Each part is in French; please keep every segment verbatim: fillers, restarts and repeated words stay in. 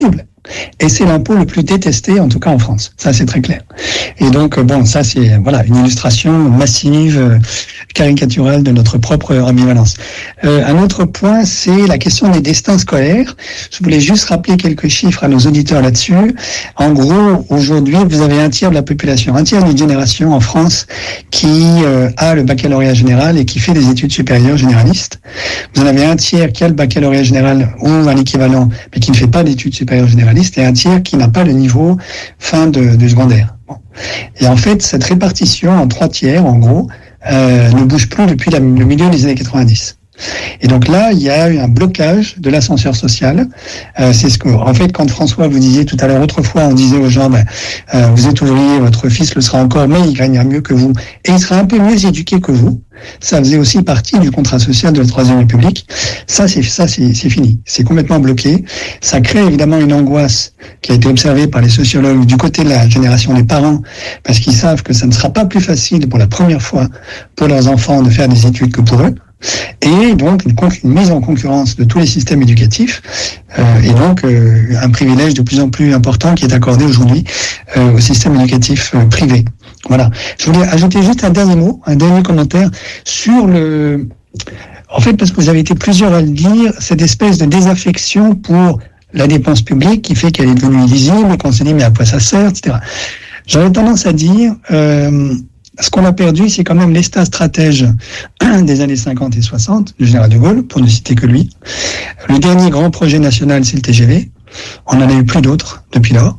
Et c'est l'impôt le plus détesté, en tout cas en France. Ça, c'est très clair. Et donc, bon, ça, c'est voilà une illustration massive, euh, caricaturale de notre propre ambivalence. Euh, un autre point, c'est la question des destins scolaires. Je voulais juste rappeler quelques chiffres à nos auditeurs là-dessus. En gros, aujourd'hui, vous avez un tiers de la population, un tiers d'une génération en France qui euh, a le baccalauréat général et qui fait des études supérieures généralistes. Vous en avez un tiers qui a le baccalauréat général ou un équivalent, mais qui ne fait pas d'études supérieures généralistes, et un tiers qui n'a pas le niveau fin de, de secondaire. Bon. Et en fait, cette répartition en trois tiers, en gros, euh, ne bouge plus depuis la, le milieu des années quatre-vingt-dix. Et donc là, il y a eu un blocage de l'ascenseur social. Euh, c'est ce que, en fait, quand François vous disiez tout à l'heure, autrefois, on disait aux gens, ben, euh, vous êtes ouvrier, votre fils le sera encore, mais il gagnera mieux que vous, et il sera un peu mieux éduqué que vous. Ça faisait aussi partie du contrat social de la Troisième République. Ça, c'est ça, c'est, c'est fini. C'est complètement bloqué. Ça crée évidemment une angoisse qui a été observée par les sociologues du côté de la génération des parents, parce qu'ils savent que ça ne sera pas plus facile pour la première fois pour leurs enfants de faire des études que pour eux. Et donc une, une mise en concurrence de tous les systèmes éducatifs, euh, et donc euh, un privilège de plus en plus important qui est accordé aujourd'hui euh, au système éducatif euh, privé. Voilà. Je voulais ajouter juste un dernier mot, un dernier commentaire sur le... En fait, parce que vous avez été plusieurs à le dire, cette espèce de désaffection pour la dépense publique qui fait qu'elle est devenue illisible et qu'on se dit mais à quoi ça sert, et cetera. J'aurais tendance à dire... Euh, Ce qu'on a perdu, c'est quand même l'État stratège des années cinquante et soixante, le général de Gaulle, pour ne citer que lui. Le dernier grand projet national, c'est le T G V. On n'en a eu plus d'autres depuis lors.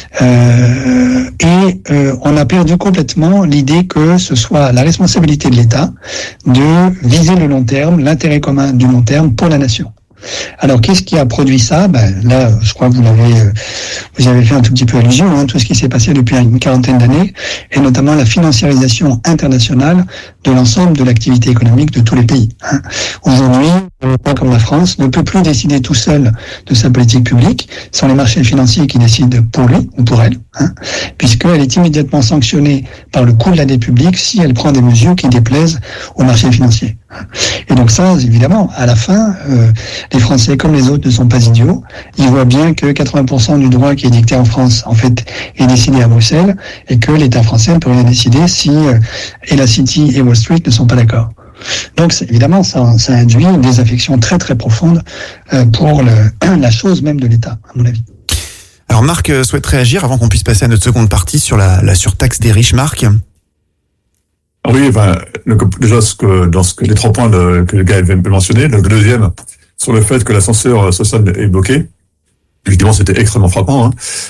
Euh, et euh, on a perdu complètement l'idée que ce soit la responsabilité de l'État de viser le long terme, l'intérêt commun du long terme pour la nation. Alors, qu'est-ce qui a produit ça? Ben, là, je crois que vous l'avez, euh, vous avez fait un tout petit peu allusion, hein, tout ce qui s'est passé depuis une quarantaine d'années, et notamment la financiarisation internationale de l'ensemble de l'activité économique de tous les pays. Hein. Aujourd'hui, un pays comme la France ne peut plus décider tout seul de sa politique publique, ce sont les marchés financiers qui décident pour lui ou pour elle, hein, puisqu'elle est immédiatement sanctionnée par le coût de la dette publique si elle prend des mesures qui déplaisent aux marchés financiers. Et donc ça, évidemment, à la fin, euh, les Français, comme les autres, ne sont pas idiots. Ils voient bien que quatre-vingts pour cent du droit qui est dicté en France, en fait, est décidé à Bruxelles, et que l'État français ne peut rien décider si euh, et la City et Wall Street ne sont pas d'accord. Donc, évidemment, ça, ça induit une désaffection très très profonde euh, pour le, la chose même de l'État, à mon avis. Alors, Marc euh, souhaite réagir avant qu'on puisse passer à notre seconde partie sur la, la surtaxe des riches. Marc ? Oui, enfin, déjà, ce que, dans ce que, les trois points de, que le gars vient de mentionner, le deuxième, sur le fait que l'ascenseur social est bloqué, évidemment, c'était extrêmement frappant, hein.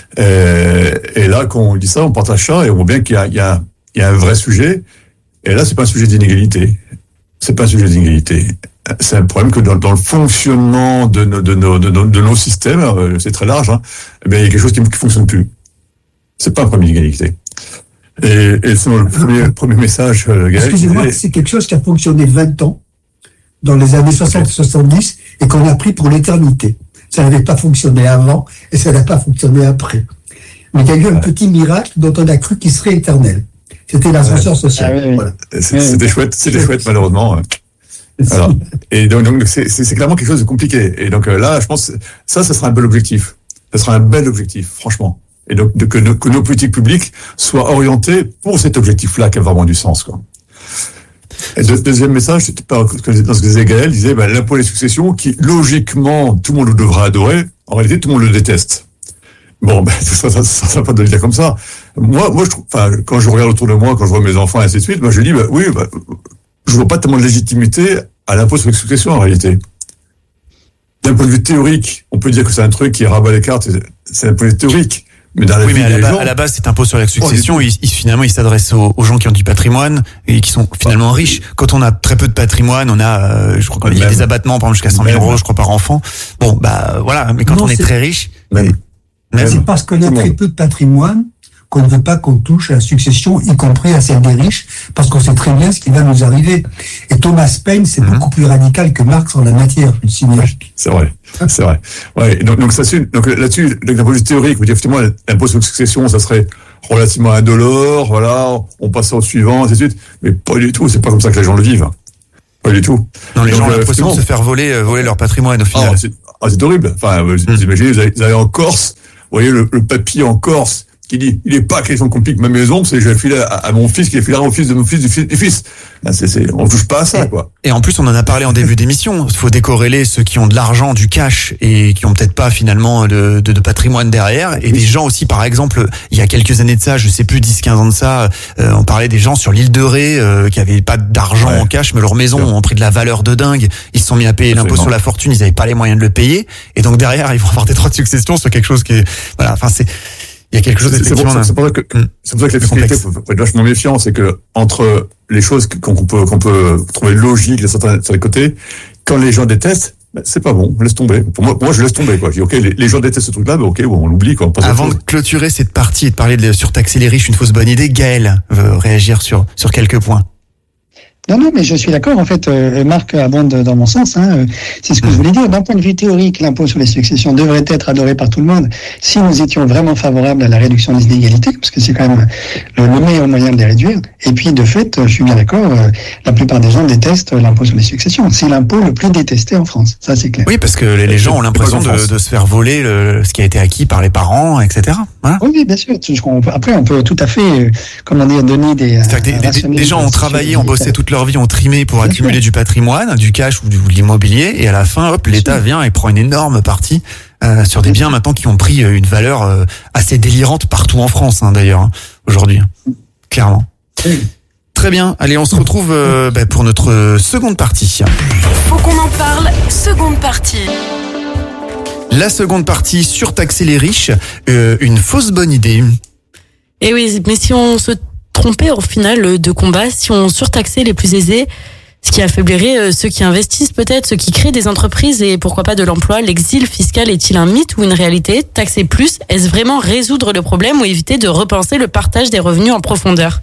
Et, et là, quand on dit ça, on partage ça et on voit bien qu'il y a, il y a, il y a un vrai sujet. Et là, c'est pas un sujet d'inégalité. C'est pas un sujet d'inégalité. C'est un problème que dans, dans le fonctionnement de nos, de nos, de nos, de nos systèmes, c'est très large, hein, eh bien, il y a quelque chose qui ne fonctionne plus. C'est pas un problème d'inégalité. Et, et c'est le premier, premier message, euh, Gaël. Excusez-moi, disait... c'est quelque chose qui a fonctionné vingt ans, dans les années soixante soixante-dix, et qu'on a pris pour l'éternité. Ça n'avait pas fonctionné avant, et ça n'a pas fonctionné après. Mais il y a eu un petit miracle dont on a cru qu'il serait éternel. C'était l'ascenseur ouais. social. Ah, oui, oui. Voilà. C'était chouette, c'était chouette, malheureusement. Alors, et donc, donc c'est, c'est, c'est clairement quelque chose de compliqué. Et donc là, je pense, ça, ça sera un bel objectif. Ça sera un bel objectif, franchement. Et donc, de, que, nos, que nos politiques publiques soient orientées pour cet objectif-là qui a vraiment du sens, quoi. Et le deuxième message, c'était pas dans ce que disait Gaël, disait, ben, l'impôt des successions, qui, logiquement, tout le monde le devra adorer, en réalité, tout le monde le déteste. Bon, ben, ça, ça, ça, ça va pas de le dire comme ça. Moi, moi, je trouve, enfin, quand je regarde autour de moi, quand je vois mes enfants, et ainsi de suite, moi, je dis, ben, oui, ben, je vois pas tellement de légitimité à l'impôt sur les successions, en réalité. D'un point de vue théorique, on peut dire que c'est un truc qui rabat les cartes, c'est un point de vue théorique. Mais dans la oui, mais à la, ba- gens, à la base, cet impôt sur la succession, oh, il, il, finalement, il s'adresse aux, aux gens qui ont du patrimoine et qui sont finalement riches. Quand on a très peu de patrimoine, on a, euh, je crois qu'il y a des abattements, par exemple, jusqu'à cent mille euros, je crois, par enfant. Bon, bah, voilà. Mais quand non, on est très riche, même. Même. C'est parce qu'on a très peu de patrimoine qu'on ne veut pas qu'on touche à la succession, y compris à celle des riches, parce qu'on sait très bien ce qui va nous arriver. Et Thomas Paine, c'est mmh. beaucoup plus radical que Marx en la matière, le cinéaste. C'est vrai, c'est vrai. Ouais, donc, donc, ça, donc là-dessus, d'un point de vue théorique, vous dites effectivement, l'impôt sur la succession, ça serait relativement indolore, voilà, on passe au suivant, ainsi de suite. Mais pas du tout, c'est pas comme ça que les gens le vivent. Pas du tout. Non, les donc, gens ont euh, l'impression de se faire voler, euh, voler leur patrimoine, au final. Ah, c'est, ah, c'est horrible. Enfin, vous mmh. imaginez, vous allez, vous allez en Corse, vous voyez le, le papier en Corse qui dit, il n'est pas question qu'on pique ma maison, c'est je vais filer à, à mon fils, qui est filé au fils de mon fils, du fils, du fils. Là, c'est, c'est, on touche pas à ça, quoi. Et en plus, on en a parlé en début d'émission. Il faut décorréler ceux qui ont de l'argent, du cash, et qui ont peut-être pas finalement de, de, de patrimoine derrière. Et oui. Des gens aussi, par exemple, il y a quelques années de ça, je sais plus, dix, quinze ans de ça, euh, on parlait des gens sur l'île de Ré, euh, qui avaient pas d'argent ouais. en cash, mais leurs maisons ont pris de la valeur de dingue. Ils se sont mis à payer Absolument. l'impôt sur la fortune, ils avaient pas les moyens de le payer. Et donc derrière, ils vont avoir des droits de succession sur quelque chose qui est, voilà, enfin, c'est, il y a quelque chose d'effectivement. C'est, c'est, pour ça que, c'est pour ça que la fiscalité, faut, faut être vachement méfiant, c'est que, entre les choses qu'on peut, qu'on peut trouver logiques sur les côtés, quand les gens détestent, ben, c'est pas bon, laisse tomber. Pour moi, pour moi, je laisse tomber, quoi. Je dis, ok, les, les gens détestent ce truc-là, ben, ok, bon, on l'oublie, quoi. Avant de clôturer cette partie et de parler de surtaxer les riches, une fausse bonne idée, Gaël veut réagir sur, sur quelques points. Non, non, mais je suis d'accord. En fait, euh, Marc abonde dans mon sens. Hein, c'est ce que je voulais dire. D'un point de vue théorique, l'impôt sur les successions devrait être adoré par tout le monde si nous étions vraiment favorables à la réduction des inégalités, parce que c'est quand même le, le meilleur moyen de les réduire. Et puis, de fait, je suis bien d'accord, euh, la plupart des gens détestent l'impôt sur les successions. C'est l'impôt le plus détesté en France. Ça, c'est clair. Oui, parce que les, les gens ont l'impression de, de se faire voler le, ce qui a été acquis par les parents, et cetera. Voilà. Oui, bien sûr. Après, on peut tout à fait, comment dire, donner des... C'est-à-dire que des, des, des gens ont travaillé, ont bossé toute leur vie, ont trimé pour accumuler du patrimoine, du cash ou de l'immobilier, et à la fin, hop, l'État vient et prend une énorme partie euh, sur des biens maintenant qui ont pris une valeur euh, assez délirante partout en France, hein, d'ailleurs, hein, aujourd'hui, clairement. Très bien, allez, on se retrouve euh, bah, pour notre seconde partie. Faut qu'on en parle, seconde partie. La seconde partie, surtaxer les riches, euh, une fausse bonne idée. Et oui, mais si on se trompait au final de combat, si on surtaxait les plus aisés, ce qui affaiblirait ceux qui investissent peut-être, ceux qui créent des entreprises et pourquoi pas de l'emploi. L'exil fiscal est-il un mythe ou une réalité? Taxer plus, est-ce vraiment résoudre le problème ou éviter de repenser le partage des revenus en profondeur?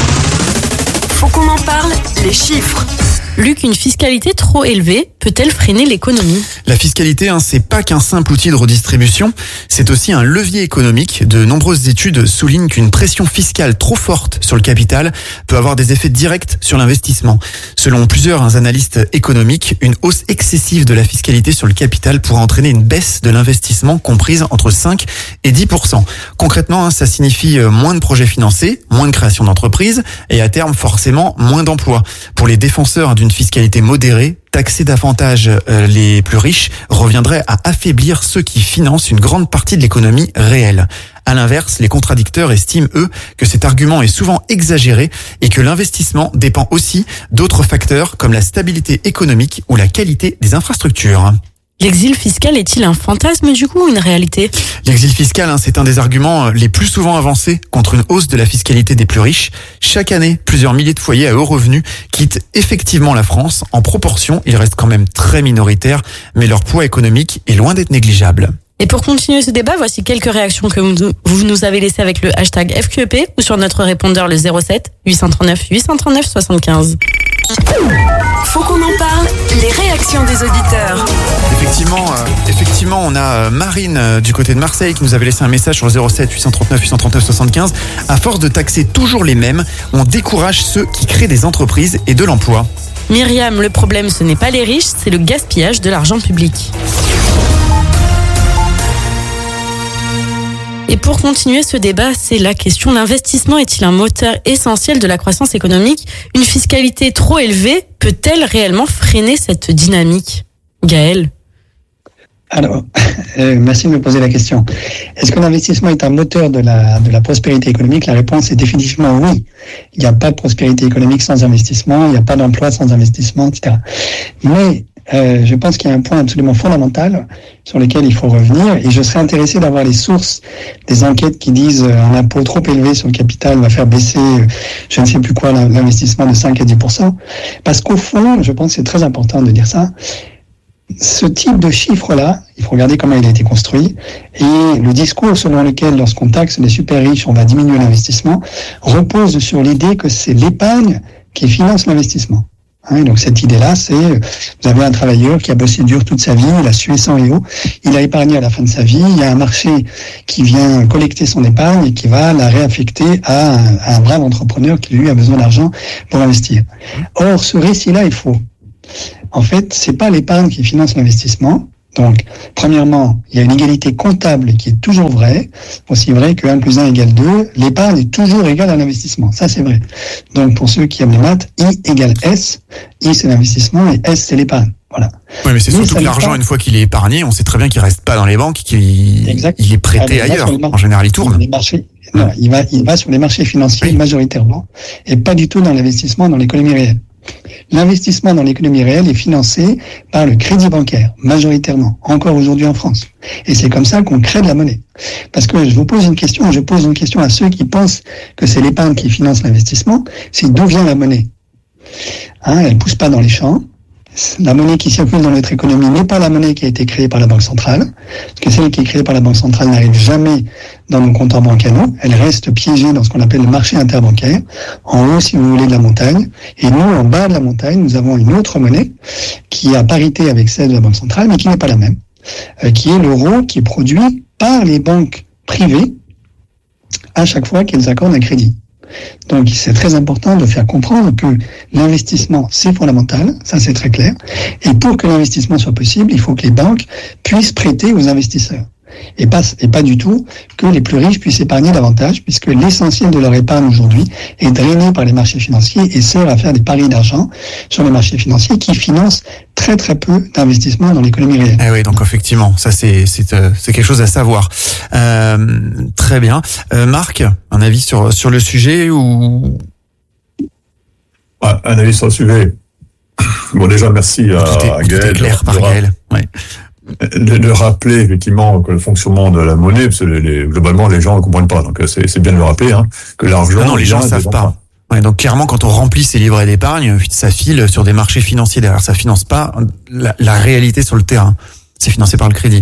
Faut qu'on en parle, les chiffres. Luc, une fiscalité trop élevée peut-elle freiner l'économie? La fiscalité, hein, c'est pas qu'un simple outil de redistribution, c'est aussi un levier économique. De nombreuses études soulignent qu'une pression fiscale trop forte sur le capital peut avoir des effets directs sur l'investissement. Selon plusieurs analystes économiques, une hausse excessive de la fiscalité sur le capital pourrait entraîner une baisse de l'investissement comprise entre cinq et dix pour cent. Concrètement, hein, ça signifie moins de projets financés, moins de création d'entreprises et à terme forcément moins d'emplois. Pour les défenseurs d'une fiscalité modérée, taxer davantage euh, les plus riches reviendrait à affaiblir ceux qui financent une grande partie de l'économie réelle. À l'inverse, les contradicteurs estiment, eux, que cet argument est souvent exagéré et que l'investissement dépend aussi d'autres facteurs comme la stabilité économique ou la qualité des infrastructures. L'exil fiscal est-il un fantasme du coup ou une réalité? L'exil fiscal, hein, c'est un des arguments les plus souvent avancés contre une hausse de la fiscalité des plus riches. Chaque année, plusieurs milliers de foyers à haut revenu quittent effectivement la France. En proportion, ils restent quand même très minoritaires, mais leur poids économique est loin d'être négligeable. Et pour continuer ce débat, voici quelques réactions que vous nous avez laissées avec le hashtag F Q E P ou sur notre répondeur le zéro sept huit cent trente-neuf huit cent trente-neuf soixante-quinze. Faut qu'on en parle, les réactions des auditeurs. Effectivement, euh, effectivement, on a Marine euh, du côté de Marseille qui nous avait laissé un message sur le zéro sept huit cent trente-neuf huit cent trente-neuf soixante-quinze. À force de taxer toujours les mêmes, on décourage ceux qui créent des entreprises et de l'emploi. Myriam, le problème ce n'est pas les riches, c'est le gaspillage de l'argent public. Et pour continuer ce débat, c'est la question: l'investissement est-il un moteur essentiel de la croissance économique? Une fiscalité trop élevée peut-elle réellement freiner cette dynamique? Gaël? Alors, euh, merci de me poser la question. Est-ce que l'investissement est un moteur de la, de la prospérité économique? La réponse est définitivement oui. Il n'y a pas de prospérité économique sans investissement, il n'y a pas d'emploi sans investissement, et cetera. Mais Euh, je pense qu'il y a un point absolument fondamental sur lequel il faut revenir, et je serais intéressé d'avoir les sources des enquêtes qui disent euh, un impôt trop élevé sur le capital va faire baisser, euh, je ne sais plus quoi, l'investissement de cinq à dix pour cent. Parce qu'au fond, je pense que c'est très important de dire ça, ce type de chiffre-là, il faut regarder comment il a été construit, et le discours selon lequel, lorsqu'on taxe les super riches, on va diminuer l'investissement, repose sur l'idée que c'est l'épargne qui finance l'investissement. Hein, donc cette idée-là, c'est, vous avez un travailleur qui a bossé dur toute sa vie, il a sué sang et eau, il a épargné à la fin de sa vie, il y a un marché qui vient collecter son épargne et qui va la réaffecter à un, à un brave entrepreneur qui, lui, a besoin d'argent pour investir. Or, ce récit-là est faux. En fait, c'est pas l'épargne qui finance l'investissement. Donc, premièrement, il y a une égalité comptable qui est toujours vraie, aussi vrai que un plus un égale deux, l'épargne est toujours égale à l'investissement, ça c'est vrai. Donc, pour ceux qui aiment les maths, I égale S, I c'est l'investissement et S c'est l'épargne. Voilà. Oui, mais c'est mais surtout que l'argent, pas... une fois qu'il est épargné, on sait très bien qu'il reste pas dans les banques, qu'il il est prêté Alors, ailleurs. En général, il tourne. Les marchés... Non, il va, il va sur les marchés financiers oui. majoritairement, et pas du tout dans l'investissement dans l'économie réelle. L'investissement dans l'économie réelle est financé par le crédit bancaire, majoritairement, encore aujourd'hui en France. Et c'est comme ça qu'on crée de la monnaie. Parce que je vous pose une question, je pose une question à ceux qui pensent que c'est l'épargne qui finance l'investissement, c'est d'où vient la monnaie. Hein, elle pousse pas dans les champs. La monnaie qui circule dans notre économie n'est pas la monnaie qui a été créée par la Banque centrale, parce que celle qui est créée par la Banque centrale n'arrive jamais dans nos comptes en banque à nous, elle reste piégée dans ce qu'on appelle le marché interbancaire, en haut, si vous voulez, de la montagne, et nous, en bas de la montagne, nous avons une autre monnaie qui est à parité avec celle de la Banque centrale, mais qui n'est pas la même, euh, qui est l'euro, qui est produit par les banques privées à chaque fois qu'elles accordent un crédit. Donc, c'est très important de faire comprendre que l'investissement, c'est fondamental, ça c'est très clair. Et pour que l'investissement soit possible, il faut que les banques puissent prêter aux investisseurs. Et pas, et pas du tout que les plus riches puissent épargner davantage, puisque l'essentiel de leur épargne aujourd'hui est drainé par les marchés financiers et sert à faire des paris d'argent sur les marchés financiers qui financent très très peu d'investissements dans l'économie réelle. Eh oui, donc effectivement, ça c'est c'est euh, c'est quelque chose à savoir. Euh, très bien, euh, Marc, un avis sur sur le sujet ou ah, un avis sur le sujet. Bon, déjà merci à, tout est, à Gaël. Tout est clair par Gaël. Ouais. De, de rappeler effectivement que le fonctionnement de la monnaie, parce que les, les, globalement les gens ne comprennent pas, donc c'est, c'est bien de le rappeler, hein, que l'argent. Non, non les gens ne savent pas. Ouais, donc clairement, quand on remplit ses livrets d'épargne, ça file sur des marchés financiers derrière. Ça finance pas la, la réalité sur le terrain. C'est financé par le crédit.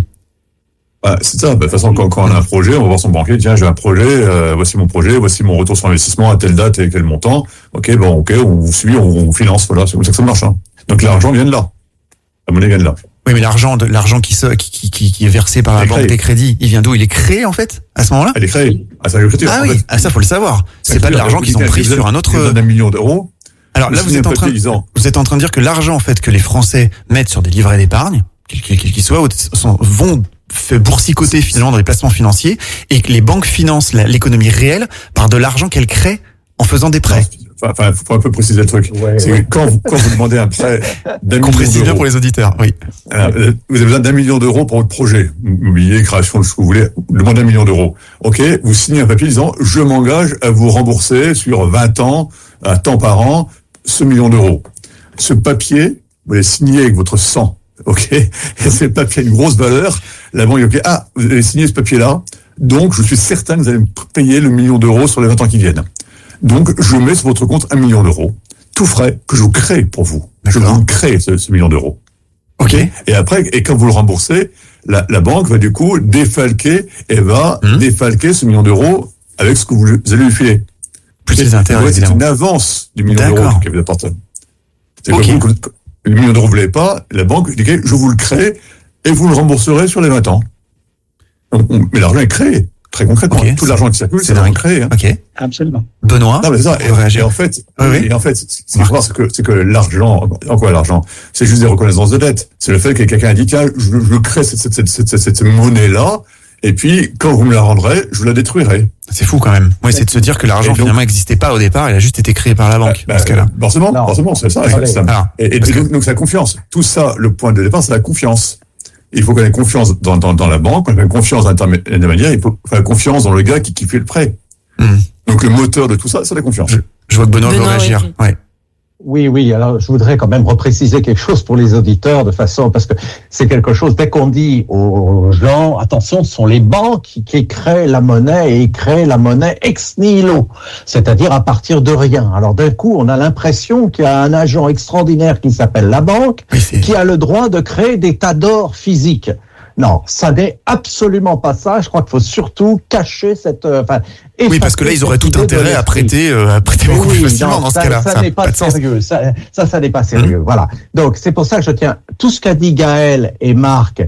Bah, c'est ça. De toute façon, quand, quand on a un projet, on va voir son banquier. Tiens, j'ai un projet. Euh, voici mon projet. Voici mon retour sur investissement à telle date et quel montant. Ok, bon, ok, on vous suit, on vous finance. Voilà, c'est comme ça que ça marche. Hein. Donc l'argent vient de là. La monnaie vient de là. Oui, mais l'argent, de, l'argent qui, se, qui, qui, qui est versé par la banque créé. des crédits, il vient d'où? Il est créé, en fait, à ce moment-là? Elle est créée. Ah, ça, ah oui, ah, ça, faut le savoir. C'est pas de l'argent qu'ils ont pris sur un autre... un million d'euros. Alors là, vous êtes en train, vous êtes en train de dire que l'argent, en fait, que les Français mettent sur des livrets d'épargne, quels qu'ils soient, sont, vont fait boursicoter finalement dans les placements financiers et que les banques financent la, l'économie réelle par de l'argent qu'elles créent en faisant des prêts. Enfin, faut un peu préciser le truc. Ouais, c'est ouais. que quand vous, quand vous demandez un prêt d'un million d'euros. Bien pour les auditeurs, oui. Euh, vous avez besoin d'un million d'euros pour votre projet. Immobilier, création de ce que vous voulez. Demandez un million d'euros. OK. Vous signez un papier disant, je m'engage à vous rembourser sur vingt ans, à temps par an, ce million d'euros. Ce papier, vous l'avez signé avec votre sang. OK. Et ce papier a une grosse valeur. La banque dit, OK. Ah, vous avez signé ce papier-là. Donc, je suis certain que vous allez me payer le million d'euros sur les vingt ans qui viennent. Donc, je mets sur votre compte un million d'euros, tout frais, que je vous crée pour vous. D'accord. Je vous crée ce, ce million d'euros. Ok. Et après, et quand vous le remboursez, la, la banque va du coup défalquer et va mmh. défalquer ce million d'euros avec ce que vous, vous allez lui filer. Plus les intérêts, c'est une avance du million D'accord. d'euros qui vous appartient. C'est okay. que vous, le million d'euros, vous ne l'avez pas, la banque dit, je vous le crée et vous le rembourserez sur les vingt ans. Donc, on, mais l'argent est créé. Très concrètement, okay. tout l'argent qui circule, c'est, c'est l'argent créé. Hein. Ok. Absolument. Benoît. Non, mais ça. Et, et en fait, oui, oui. et en fait, ce qu'il faut voir, c'est que, c'est que l'argent, en quoi l'argent? C'est juste des reconnaissances de dette. C'est le fait que quelqu'un a dit, tiens, je, je crée cette, cette, cette, cette, cette, cette monnaie-là, et puis, quand vous me la rendrez, je vous la détruirai. C'est fou quand même. Oui, c'est de se dire que l'argent donc, finalement n'existait pas au départ, il a juste été créé par la banque. Bah, dans ce cas-là. Forcément, non. forcément, c'est ça. C'est ça. Alors, et, et, et donc, donc, c'est la confiance. Tout ça, le point de départ, c'est la confiance. Il faut qu'on ait confiance dans, dans, dans la banque, on ait confiance dans l'intermédiaire, il faut faire confiance dans le gars qui, qui fait le prêt. Mmh. Donc le moteur de tout ça, c'est la confiance. Je, je vois que Benoît veut réagir. Oui. Ouais. Oui, oui. Alors, je voudrais quand même repréciser quelque chose pour les auditeurs de façon, parce que c'est quelque chose, dès qu'on dit aux gens, attention, ce sont les banques qui, qui créent la monnaie et créent la monnaie ex nihilo. C'est-à-dire à partir de rien. Alors, d'un coup, on a l'impression qu'il y a un agent extraordinaire qui s'appelle la banque, oui, qui a le droit de créer des tas d'or physiques. Non, ça n'est absolument pas ça. Je crois qu'il faut surtout cacher cette. Euh, enfin, oui, parce que là, ils auraient tout intérêt à prêter, euh, à prêter beaucoup oui, plus facilement non, dans ça, ce cas-là. Ça, ça n'est pas, pas sérieux. Ça, ça, ça n'est pas sérieux. Mmh. Voilà. Donc, c'est pour ça que je tiens. Tout ce qu'a dit Gaël et Marc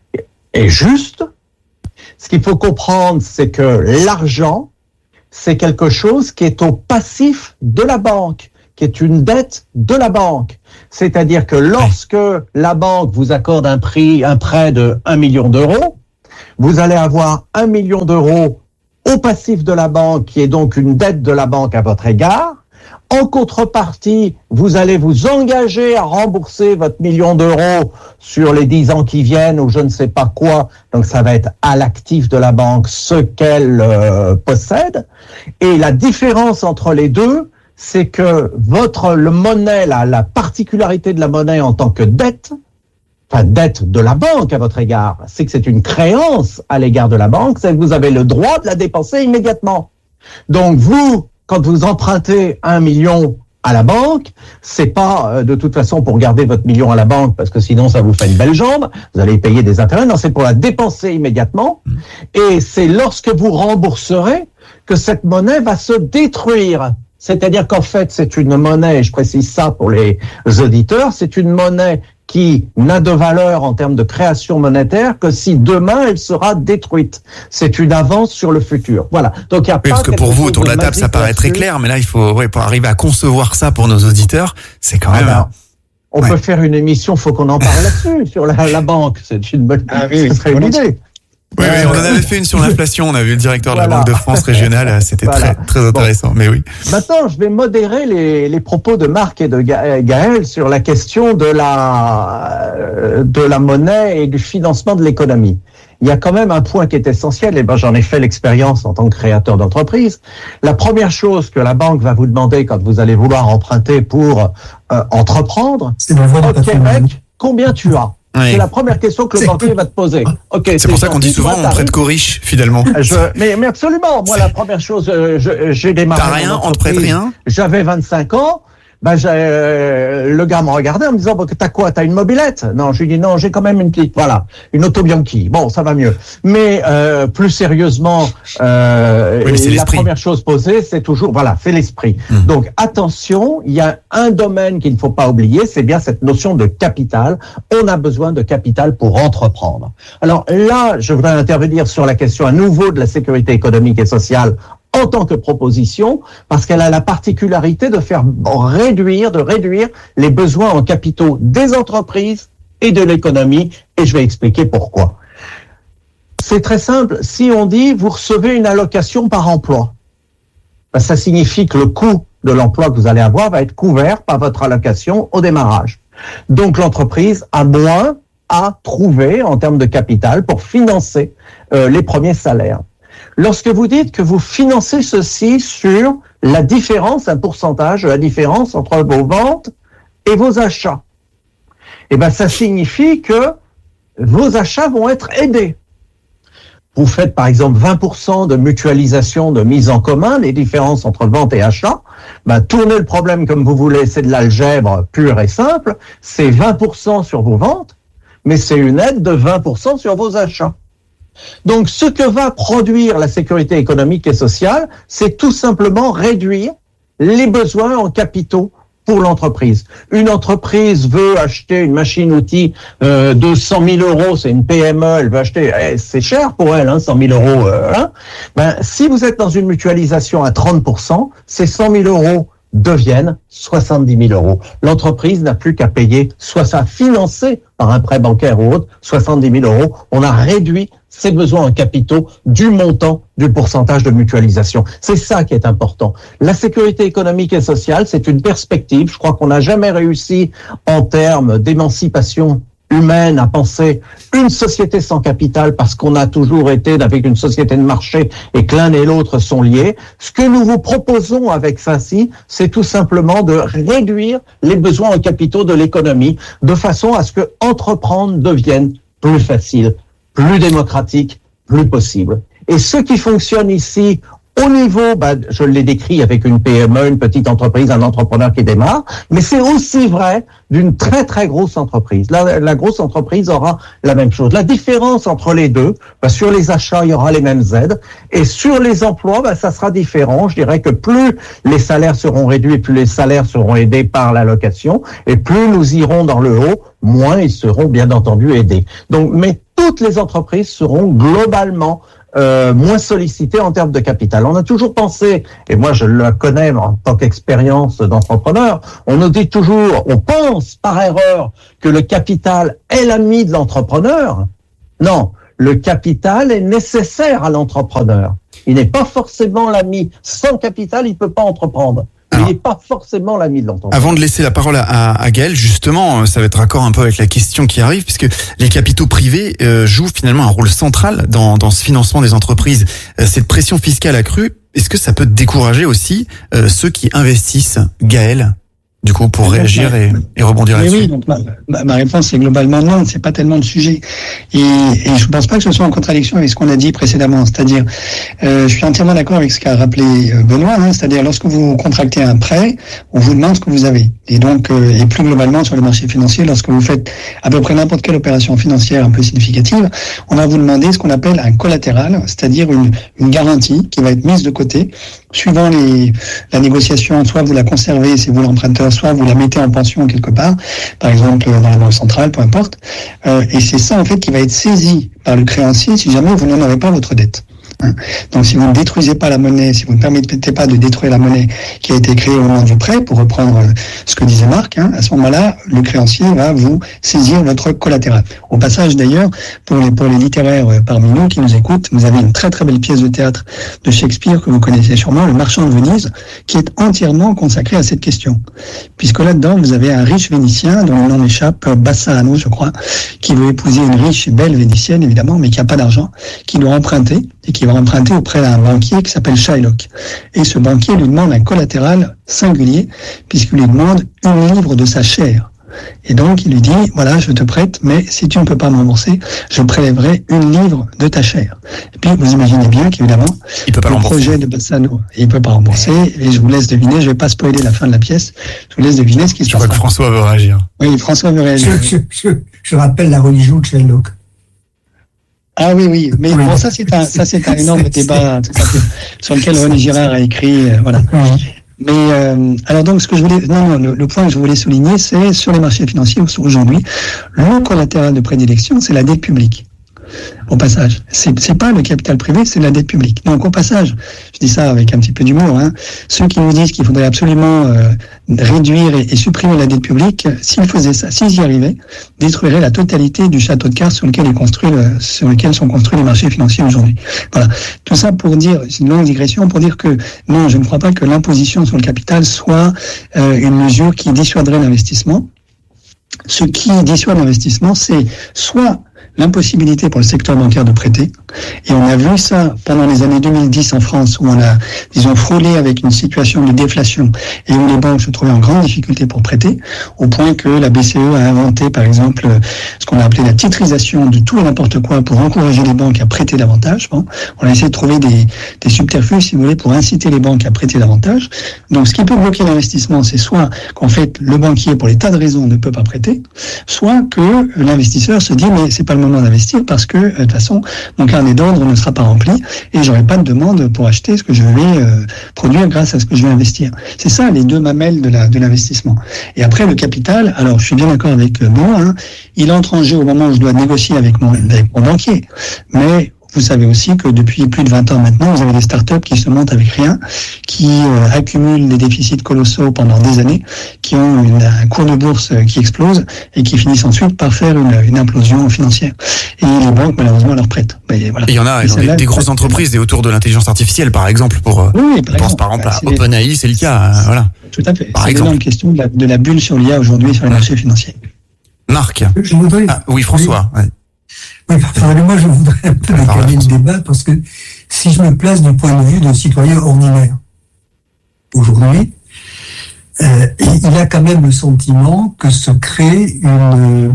est juste. Ce qu'il faut comprendre, c'est que l'argent, c'est quelque chose qui est au passif de la banque, qui est une dette de la banque. C'est-à-dire que lorsque la banque vous accorde un prix, un prêt de un million d'euros, vous allez avoir un million d'euros au passif de la banque, qui est donc une dette de la banque à votre égard. En contrepartie, vous allez vous engager à rembourser votre million d'euros sur les dix ans qui viennent ou je ne sais pas quoi. Donc ça va être à l'actif de la banque ce qu'elle euh, possède. Et la différence entre les deux, c'est que votre le monnaie, la, la particularité de la monnaie en tant que dette, enfin dette de la banque à votre égard, c'est que c'est une créance à l'égard de la banque, c'est que vous avez le droit de la dépenser immédiatement. Donc vous, quand vous empruntez un million à la banque, c'est pas euh, de toute façon pour garder votre million à la banque parce que sinon ça vous fait une belle jambe, vous allez payer des intérêts, non, c'est pour la dépenser immédiatement. Et c'est lorsque vous rembourserez que cette monnaie va se détruire. C'est-à-dire qu'en fait, c'est une monnaie, je précise ça pour les auditeurs, c'est une monnaie qui n'a de valeur en termes de création monétaire que si demain elle sera détruite. C'est une avance sur le futur. Voilà. Donc il y a oui, pas parce que pour vous autour de la table ça paraît très clair, mais là il faut ouais, pour arriver à concevoir ça pour nos auditeurs, c'est quand même. Alors, on ouais. peut faire une émission, faut qu'on en parle là-dessus sur la, la banque. C'est une bonne, ah, oui, ce serait une idée. Oui, oui, on en avait fait une sur l'inflation. On a vu le directeur de voilà. la Banque de France régionale. C'était voilà. très, très intéressant. Bon. Mais oui. Maintenant, je vais modérer les, les propos de Marc et de Gaël sur la question de la, de la monnaie et du financement de l'économie. Il y a quand même un point qui est essentiel, et ben j'en ai fait l'expérience en tant que créateur d'entreprise. La première chose que la banque va vous demander quand vous allez vouloir emprunter pour euh, entreprendre, c'est ok mec, combien tu as? Oui. C'est la première question que le banquier va te poser. Okay, c'est pour ça qu'on dit souvent on prête qu'aux riches, finalement. Je, mais, mais absolument. Moi, la première chose, euh, je, j'ai démarré. T'as rien, on te prête rien? J'avais vingt-cinq ans. Ben, j'ai, euh, le gars me regardait en me disant, bon, t'as quoi? T'as une mobilette? Non, je lui dis, non, j'ai quand même une petite, voilà, une Auto Bianchi. Bon, ça va mieux. Mais, euh, plus sérieusement, euh, oui, mais la première chose posée, c'est toujours, voilà, c'est l'esprit. Mmh. Donc, attention, il y a un domaine qu'il ne faut pas oublier, c'est bien cette notion de capital. On a besoin de capital pour entreprendre. Alors là, je voudrais intervenir sur la question à nouveau de la sécurité économique et sociale en tant que proposition, parce qu'elle a la particularité de faire réduire, de réduire les besoins en capitaux des entreprises et de l'économie, et je vais expliquer pourquoi. C'est très simple, si on dit vous recevez une allocation par emploi, ben ça signifie que le coût de l'emploi que vous allez avoir va être couvert par votre allocation au démarrage. Donc l'entreprise a moins à trouver en termes de capital pour financer euh, les premiers salaires. Lorsque vous dites que vous financez ceci sur la différence, un pourcentage de la différence entre vos ventes et vos achats, eh ben, ça signifie que vos achats vont être aidés. Vous faites par exemple vingt pour cent de mutualisation, de mise en commun, les différences entre vente et achat. Ben, tournez le problème comme vous voulez, c'est de l'algèbre pure et simple. C'est vingt pour cent sur vos ventes, mais c'est une aide de vingt pour cent sur vos achats. Donc, ce que va produire la sécurité économique et sociale, c'est tout simplement réduire les besoins en capitaux pour l'entreprise. Une entreprise veut acheter une machine-outil euh, de cent mille euros, c'est une P M E, elle veut acheter, eh, c'est cher pour elle, hein, cent mille euros. Euh, hein. Ben, si vous êtes dans une mutualisation à trente pour cent, ces cent mille euros deviennent soixante-dix mille euros. L'entreprise n'a plus qu'à payer, soit ça financé par un prêt bancaire ou autre, soixante-dix mille euros. On a réduit ses besoins en capitaux du montant du pourcentage de mutualisation. C'est ça qui est important. La sécurité économique et sociale, c'est une perspective. Je crois qu'on n'a jamais réussi en termes d'émancipation humaine à penser une société sans capital parce qu'on a toujours été avec une société de marché et que l'un et l'autre sont liés. Ce que nous vous proposons avec Vinci, c'est tout simplement de réduire les besoins en capitaux de l'économie de façon à ce que entreprendre devienne plus facile, plus démocratique, plus possible. Et ce qui fonctionne ici, au niveau, bah, je l'ai décrit avec une P M E, une petite entreprise, un entrepreneur qui démarre, mais c'est aussi vrai d'une très très grosse entreprise. La, la grosse entreprise aura la même chose. La différence entre les deux, bah, sur les achats, il y aura les mêmes aides, et sur les emplois, bah, ça sera différent. Je dirais que plus les salaires seront réduits, plus les salaires seront aidés par l'allocation, et plus nous irons dans le haut, moins ils seront bien entendu aidés. Donc, mais toutes les entreprises seront globalement euh, moins sollicités en termes de capital. On a toujours pensé, et moi je le connais en tant qu'expérience d'entrepreneur, on nous dit toujours, on pense par erreur que le capital est l'ami de l'entrepreneur. Non, le capital est nécessaire à l'entrepreneur. Il n'est pas forcément l'ami. Sans capital, il ne peut pas entreprendre. Alors, il n'est pas forcément l'ami de l'entrepreneur. Avant de laisser la parole à, à Gaël, justement, ça va être raccord un peu avec la question qui arrive, puisque les capitaux privés euh, jouent finalement un rôle central dans, dans ce financement des entreprises. Euh, cette pression fiscale accrue, est-ce que ça peut décourager aussi euh, ceux qui investissent? Gaël, du coup, pour réagir et, et rebondir Mais là-dessus. oui, donc ma, ma, ma réponse est globalement non, c'est pas tellement le sujet. Et, et je pense pas que ce soit en contradiction avec ce qu'on a dit précédemment. C'est-à-dire, euh, je suis entièrement d'accord avec ce qu'a rappelé Benoît, hein, c'est-à-dire lorsque vous contractez un prêt, on vous demande ce que vous avez. Et donc, euh, et plus globalement sur le marché financier, lorsque vous faites à peu près n'importe quelle opération financière un peu significative, on va vous demander ce qu'on appelle un collatéral, c'est-à-dire une, une garantie qui va être mise de côté suivant les, la négociation. Soit vous la conservez, c'est vous l'emprunteur, soit vous la mettez en pension quelque part, par exemple dans la banque centrale, peu importe. Euh, et c'est ça en fait qui va être saisi par le créancier si jamais vous n'en avez pas votre dette. Donc si vous ne détruisez pas la monnaie, si vous ne permettez pas de détruire la monnaie qui a été créée au moment du prêt, pour reprendre ce que disait Marc, hein, à ce moment-là, le créancier va vous saisir votre collatéral. Au passage d'ailleurs, pour les, pour les littéraires parmi nous qui nous écoutent, vous avez une très très belle pièce de théâtre de Shakespeare que vous connaissez sûrement, Le Marchand de Venise, qui est entièrement consacré à cette question. Puisque là-dedans, vous avez un riche Vénitien, dont le nom m'échappe, Bassano, je crois, qui veut épouser une riche et belle Vénitienne, évidemment, mais qui n'a pas d'argent, qui doit emprunter, et qui va emprunter auprès d'un banquier qui s'appelle Shylock. Et ce banquier lui demande un collatéral singulier, puisqu'il lui demande une livre de sa chair. Et donc, il lui dit, voilà, je te prête, mais si tu ne peux pas me rembourser, je prélèverai une livre de ta chair. Et puis, vous imaginez bien qu'évidemment, il peut pas le rembourser. projet de Bassano, il peut pas rembourser, et je vous laisse deviner, je vais pas spoiler la fin de la pièce, je vous laisse deviner ce qui se Je crois passe. que François veut réagir. Oui, François veut réagir. Je, je, je, je rappelle la religion de Shylock. Ah oui, oui, mais Oui. bon, ça c'est un, ça c'est un énorme débat tout à fait, sur lequel René Girard a écrit, euh, voilà. Mais euh, alors donc ce que je voulais, non, non, le, le point que je voulais souligner, c'est sur les marchés financiers aujourd'hui, le collatéral de prédilection, c'est la dette publique. Au passage, c'est c'est pas le capital privé, c'est la dette publique. Donc au passage, je dis ça avec un petit peu d'humour, hein, ceux qui nous disent qu'il faudrait absolument euh, réduire et, et supprimer la dette publique, s'ils faisaient ça, s'ils y arrivaient, détruiraient la totalité du château de cartes sur lequel est construit le, sur lequel sont construits les marchés financiers aujourd'hui. Voilà. Tout ça pour dire, c'est une longue digression, pour dire que non, je ne crois pas que l'imposition sur le capital soit euh, une mesure qui dissuaderait l'investissement. Ce qui dissuade l'investissement, c'est soit l'impossibilité pour le secteur bancaire de prêter. Et on a vu ça pendant les années deux mille dix en France, où on a, disons, frôlé avec une situation de déflation et où les banques se trouvaient en grande difficulté pour prêter, au point que la B C E a inventé, par exemple, ce qu'on a appelé la titrisation de tout et n'importe quoi pour encourager les banques à prêter davantage. Bon, on a essayé de trouver des, des subterfuges, si vous voulez, pour inciter les banques à prêter davantage. Donc, ce qui peut bloquer l'investissement, c'est soit qu'en fait, le banquier, pour des tas de raisons, ne peut pas prêter, soit que l'investisseur se dit, mais c'est pas le moment d'investir parce que, de toute façon, mon carnet d'ordre ne sera pas rempli et j'aurai pas de demande pour acheter ce que je vais euh, produire grâce à ce que je vais investir. C'est ça, les deux mamelles de la de l'investissement. Et après, le capital, alors je suis bien d'accord avec moi, hein, il entre en jeu au moment où je dois négocier avec mon, avec mon banquier. Mais vous savez aussi que depuis plus de vingt ans maintenant, vous avez des startups qui se montent avec rien, qui euh, accumulent des déficits colossaux pendant des années, qui ont une, un cours de bourse qui explose et qui finissent ensuite par faire une, une implosion financière. Et les banques, malheureusement, leur prêtent. Et voilà. Il y en a, il y a des, des grosses entreprises, des autour de l'intelligence artificielle, par exemple, pour, oui, par je pense exemple, par exemple à c'est OpenAI, c'est le cas, euh, voilà. Tout à fait. Par C'est exemple. une question de la, de la bulle sur l'I A aujourd'hui sur les marchés financiers. Marc. Je voudrais... Ah, oui, François. Ouais. Oui, pardonnez-moi, je voudrais un peu décaler le débat parce que si je me place du point de vue d'un citoyen ordinaire, aujourd'hui, euh, il a quand même le sentiment que se crée une,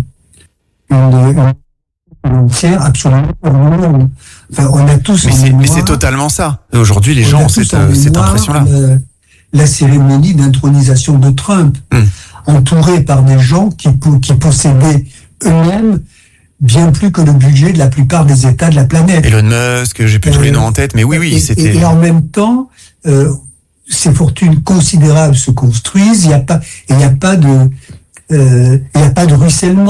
une, une tiers absolument ordinaire. Enfin, on a tous Mais en c'est, mémoire, mais c'est totalement ça. Aujourd'hui, les on gens a ont tous cette, en euh, cette mémoire, impression-là. euh, la cérémonie d'intronisation de Trump, Hmm. entourée par des gens qui, qui possédaient eux-mêmes bien plus que le budget de la plupart des États de la planète. Elon Musk, j'ai plus tous les noms en tête, mais oui, oui, et, c'était. Et, et en même temps, euh, ces fortunes considérables se construisent. Il n'y a pas, il n'y a pas de, euh, il n'y a pas de ruissellement.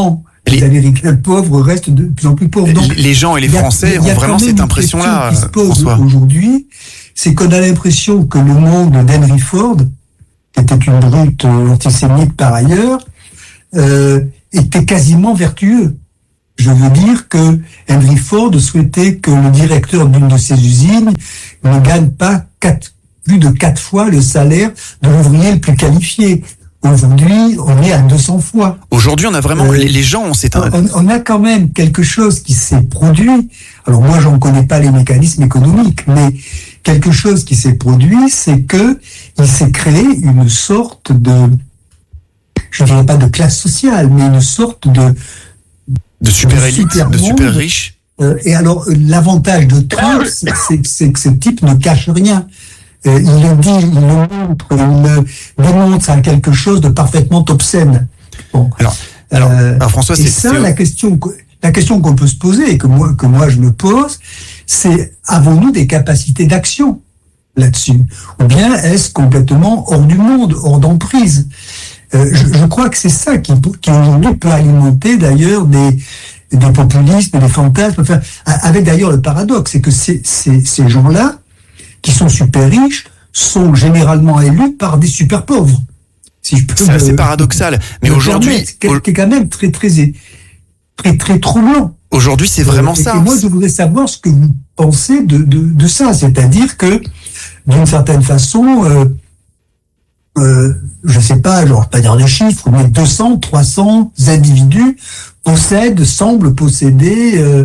les, les Américains pauvres restent de plus en plus pauvres. Donc, les gens et les Français ont vraiment cette impression-là. Qui se pose aujourd'hui, c'est qu'on a l'impression que le monde d'Henry Ford, qui était une brute antisémite par ailleurs, euh, était quasiment vertueux. Je veux dire que Henry Ford souhaitait que le directeur d'une de ses usines ne gagne pas quatre, plus de quatre fois le salaire de l'ouvrier le plus qualifié. Aujourd'hui, on est à deux cents fois. Aujourd'hui, on a vraiment, euh, les gens, on s'est un... on, on a quand même quelque chose qui s'est produit. Alors moi, j'en connais pas les mécanismes économiques, mais quelque chose qui s'est produit, c'est que il s'est créé une sorte de, je ne dirais pas de classe sociale, mais une sorte de de super élite, super de super riche. Euh, et alors, l'avantage de Trump, c'est, c'est, c'est que ce type ne cache rien. Euh, il le dit, il le montre, il le démontre à quelque chose de parfaitement obscène. Bon. Alors, alors, euh, alors François, et c'est ça, c'est... la question, la question qu'on peut se poser et que moi, que moi je me pose, c'est avons-nous des capacités d'action là-dessus, ou bien est-ce complètement hors du monde, hors d'emprise? Euh, je, je crois que c'est ça qui, qui aujourd'hui peut alimenter d'ailleurs des, des populismes, des fantasmes, enfin, avec d'ailleurs le paradoxe, c'est que ces, ces, ces gens-là, qui sont super riches, sont généralement élus par des super pauvres. Si je peux c'est assez paradoxal, mais aujourd'hui, c'est au... quand même très très très très troublant. Aujourd'hui, c'est vraiment euh, et ça. Et moi, je voudrais savoir ce que vous pensez de de, de ça, c'est-à-dire que d'une certaine façon, euh, euh, je sais pas, je ne vais pas dire les chiffres, mais deux cents, trois cents individus possèdent, semblent posséder. Euh,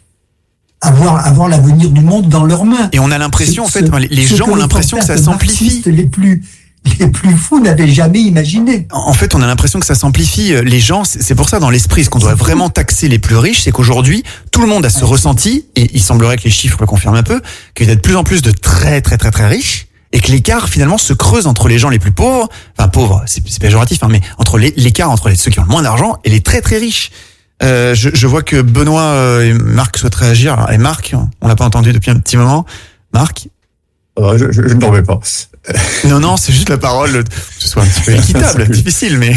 avoir avoir l'avenir du monde dans leurs mains. Et on a l'impression, ce, en fait, les gens ont l'impression que ça s'amplifie. Les plus les plus fous n'avaient jamais imaginé. En fait, on a l'impression que ça s'amplifie. Les gens, c'est pour ça dans l'esprit, ce qu'on doit vraiment taxer les plus riches, c'est qu'aujourd'hui, tout le monde a ce ressenti, et il semblerait que les chiffres le confirment un peu, qu'il y a de plus en plus de très très très très riches, et que l'écart finalement se creuse entre les gens les plus pauvres, enfin pauvres, c'est, c'est péjoratif, hein, mais entre les, l'écart entre les, ceux qui ont le moins d'argent et les très très riches. Euh, je, je vois que Benoît euh, et Marc souhaitent réagir. Alors, et Marc, on l'a pas entendu depuis un petit moment. Marc, euh, je, je, je ne dormais pas. Non, non, c'est juste la parole, que ce soit un petit peu équitable, difficile, mais.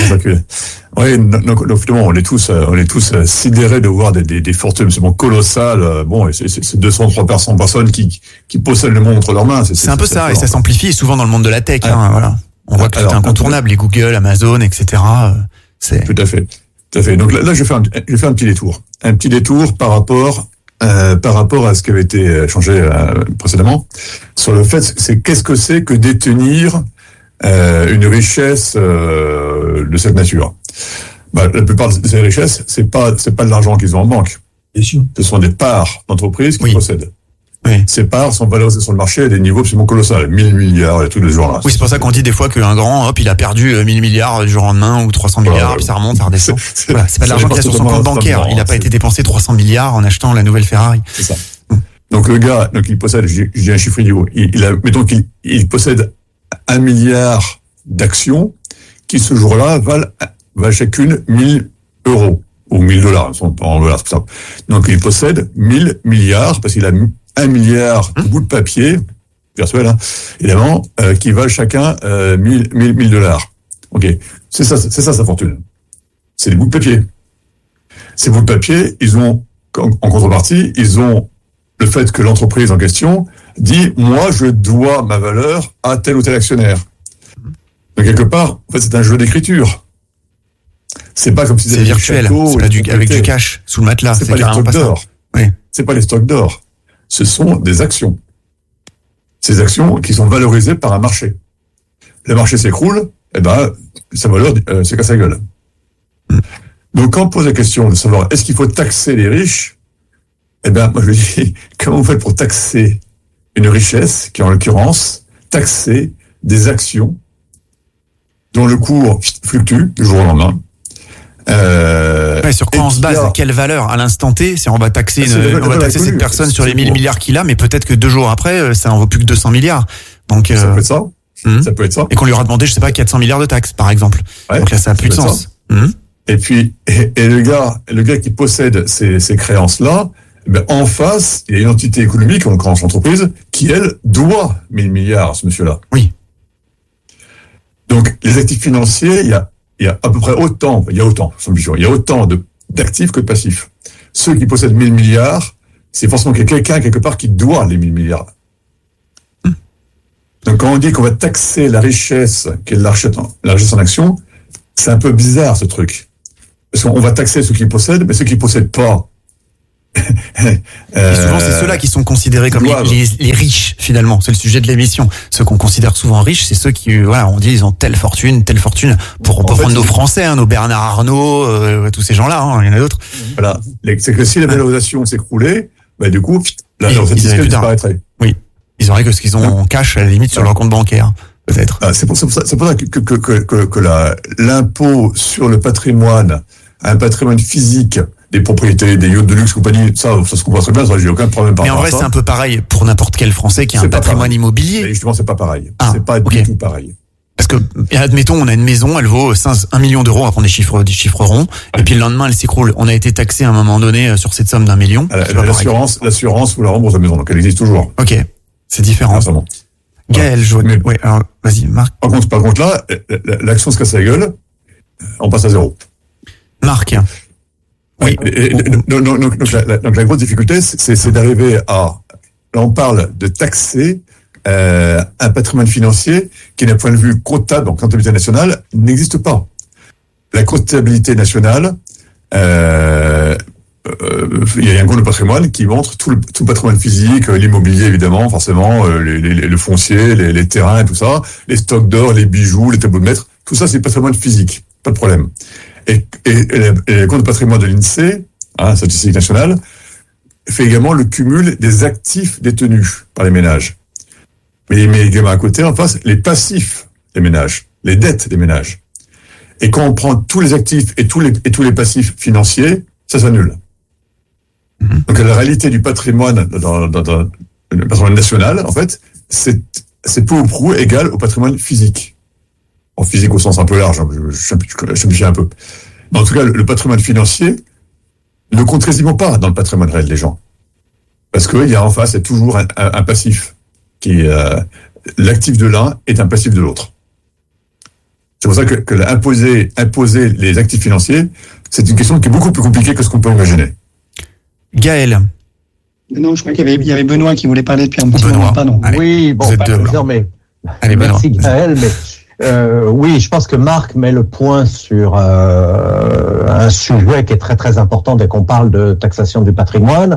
Oui, donc, donc finalement, on est tous, on est tous sidérés de voir des, des, des fortunes absolument colossales. Bon, c'est, c'est, c'est deux cents, trois cents personnes qui, qui possèdent le monde entre leurs mains. C'est, c'est, c'est un peu c'est ça, et ça s'amplifie, et souvent dans le monde de la tech. Ah, hein, voilà. On voit que alors, c'est incontournable, les Google, Amazon, et cetera. C'est... Tout à fait. Tout à fait. Donc là, là je vais faire un, je vais faire un petit détour. Un petit détour par rapport, euh, par rapport à ce qui avait été changé euh, précédemment. Sur le fait, c'est qu'est-ce que c'est que détenir euh, une richesse euh, de cette nature. Bah, la plupart de ces richesses, c'est pas, c'est pas de l'argent qu'ils ont en banque. Bien sûr. Ce sont des parts d'entreprises qu'ils oui. possèdent. Oui. Ces parts sont valorisées sur le marché à des niveaux absolument colossaux, mille milliards et tous les jours là. Oui, c'est pour ça qu'on dit des fois qu'un grand, hop, il a perdu mille milliards du jour au lendemain ou trois cents milliards, euh, puis ça remonte, ça redescend. C'est, voilà, c'est pas de l'argent qu'il a sur son compte bancaire. Il n'a pas été dépensé trois cents milliards en achetant la nouvelle Ferrari. C'est ça. Hum. Donc le gars, donc il possède, je dis un chiffre idiot, il, il a, mettons qu'il il possède un milliard d'actions qui ce jour-là valent, valent chacune mille euros ou mille dollars, en dollars, c'est ça. Donc il possède mille milliards parce qu'il a un milliard de bouts de papier, virtuel, hein, évidemment, euh, qui valent chacun euh, mille, mille, mille dollars. Ok, c'est ça, c'est ça sa fortune. C'est des bouts de papier. Ces bouts de papier, ils ont, en, en contrepartie, ils ont le fait que l'entreprise en question dit, moi, je dois ma valeur à tel ou tel actionnaire. Donc quelque part, en fait, c'est un jeu d'écriture. C'est pas comme si c'est virtuel, c'est pas du, avec du cash sous le matelas. C'est, c'est pas les stocks d'or. Oui. C'est pas les stocks d'or. Ce sont des actions. Ces actions qui sont valorisées par un marché. Le marché s'écroule, eh ben, sa valeur euh, se casse la gueule. Donc, quand on pose la question de savoir est-ce qu'il faut taxer les riches, eh ben, moi je dis, comment vous faites pour taxer une richesse qui, en l'occurrence, taxer des actions dont le cours fluctue du jour au lendemain. Euh, ouais, sur quoi on se base, a... quelle valeur à l'instant T, si on va taxer, une, on va taxer cette personne sur les mille milliards qu'il a, mais peut-être que deux jours après, ça en vaut plus que deux cents milliards. Donc, ça euh... peut être ça. Mmh. Ça peut être ça. Et qu'on lui aura demandé, je sais pas, quatre cents milliards de taxes, par exemple. Ouais, donc là, ça a plus de sens. Mmh. Et puis, et, et le gars, le gars qui possède ces, ces créances-là, ben, en face, il y a une entité économique, en grande entreprise, qui, elle, doit mille milliards à ce monsieur-là. Oui. Donc, les actifs financiers, il y a, il y a à peu près autant, il y a autant, il y a autant de, d'actifs que de passifs. Ceux qui possèdent mille milliards, c'est forcément qu'il y a quelqu'un quelque part qui doit les mille milliards. Donc quand on dit qu'on va taxer la richesse, qui est la richesse en, la richesse en action, c'est un peu bizarre ce truc. Parce qu'on va taxer ceux qui possèdent, mais ceux qui possèdent pas. euh, Et souvent c'est ceux-là qui sont considérés comme les, les, les riches finalement. C'est le sujet de l'émission. Ceux qu'on considère souvent riches, c'est ceux qui, voilà, on dit ils ont telle fortune, telle fortune. Pour, pour prendre nos Français, hein, nos Bernard Arnault, euh, tous ces gens-là, hein, il y en a d'autres. Voilà. C'est que si la valorisation s'écroulait, bah du coup, la recette fiscale disparaîtrait. Oui. Ils auraient que ce qu'ils ont en cash à la limite sur leur compte bancaire, peut-être. Ah, c'est pour ça, c'est pour ça que, que, que, que, que la, l'impôt sur le patrimoine, un patrimoine physique, des propriétés, des yachts de luxe, compagnie, ça, ça se comprend très bien, ça, j'ai aucun problème par rapport à ça. Mais en vrai, c'est un peu pareil pour n'importe quel Français qui a un patrimoine immobilier. Mais justement, c'est pas pareil. Ah, c'est pas okay. du tout pareil. Parce que, admettons, on a une maison, elle vaut un million d'euros, on va prendre des chiffres, des chiffres ronds, ouais. Et puis le lendemain, elle s'écroule. On a été taxé à un moment donné sur cette somme d'un million. La, l'assurance, l'assurance vous la rembourse la maison, donc elle existe toujours. Ok. C'est différent. Ah, bon. Gaël, je vois. Oui, alors, vas-y, Marc. Par contre, par contre, là, l'action se casse la gueule, on passe à zéro. Marc. Oui. Et, et, donc, donc, donc, la, donc, la grosse difficulté, c'est, c'est d'arriver à, là, on parle de taxer, euh, un patrimoine financier qui, d'un point de vue comptable, en comptabilité nationale, n'existe pas. La comptabilité nationale, euh, Euh, il y a un compte de patrimoine qui montre tout le, tout le patrimoine physique, l'immobilier évidemment, forcément, euh, les, les, le foncier, les, les terrains et tout ça, les stocks d'or, les bijoux, les tableaux de maître, tout ça c'est patrimoine physique, pas de problème. Et, et, et, et le compte de patrimoine de l'INSEE, hein, statistique nationale, fait également le cumul des actifs détenus par les ménages. Mais il met également à côté, en face, les passifs des ménages, les dettes des ménages. Et quand on prend tous les actifs et tous les, et tous les passifs financiers, ça s'annule. Donc la réalité du patrimoine dans, dans, dans le patrimoine national, en fait, c'est, c'est peu ou prou égal au patrimoine physique. En physique au sens un peu large, je, je, je simplifie un peu. Mais en tout cas, le, le patrimoine financier ne compte quasiment pas dans le patrimoine réel des gens. Parce qu'il y a en face, il y a toujours un, un, un passif. Qui, euh, l'actif de l'un est un passif de l'autre. C'est pour ça que, que imposer, imposer les actifs financiers, c'est une question qui est beaucoup plus compliquée que ce qu'on peut imaginer. Gaël. Non, je crois qu'il y avait, il y avait Benoît qui voulait parler depuis un petit Benoît. moment. Pardon. Allez, oui, bon, bah, non, mais Allez, merci Gaël, mais euh, oui, je pense que Marc met le point sur euh, un sujet qui est très très important dès qu'on parle de taxation du patrimoine.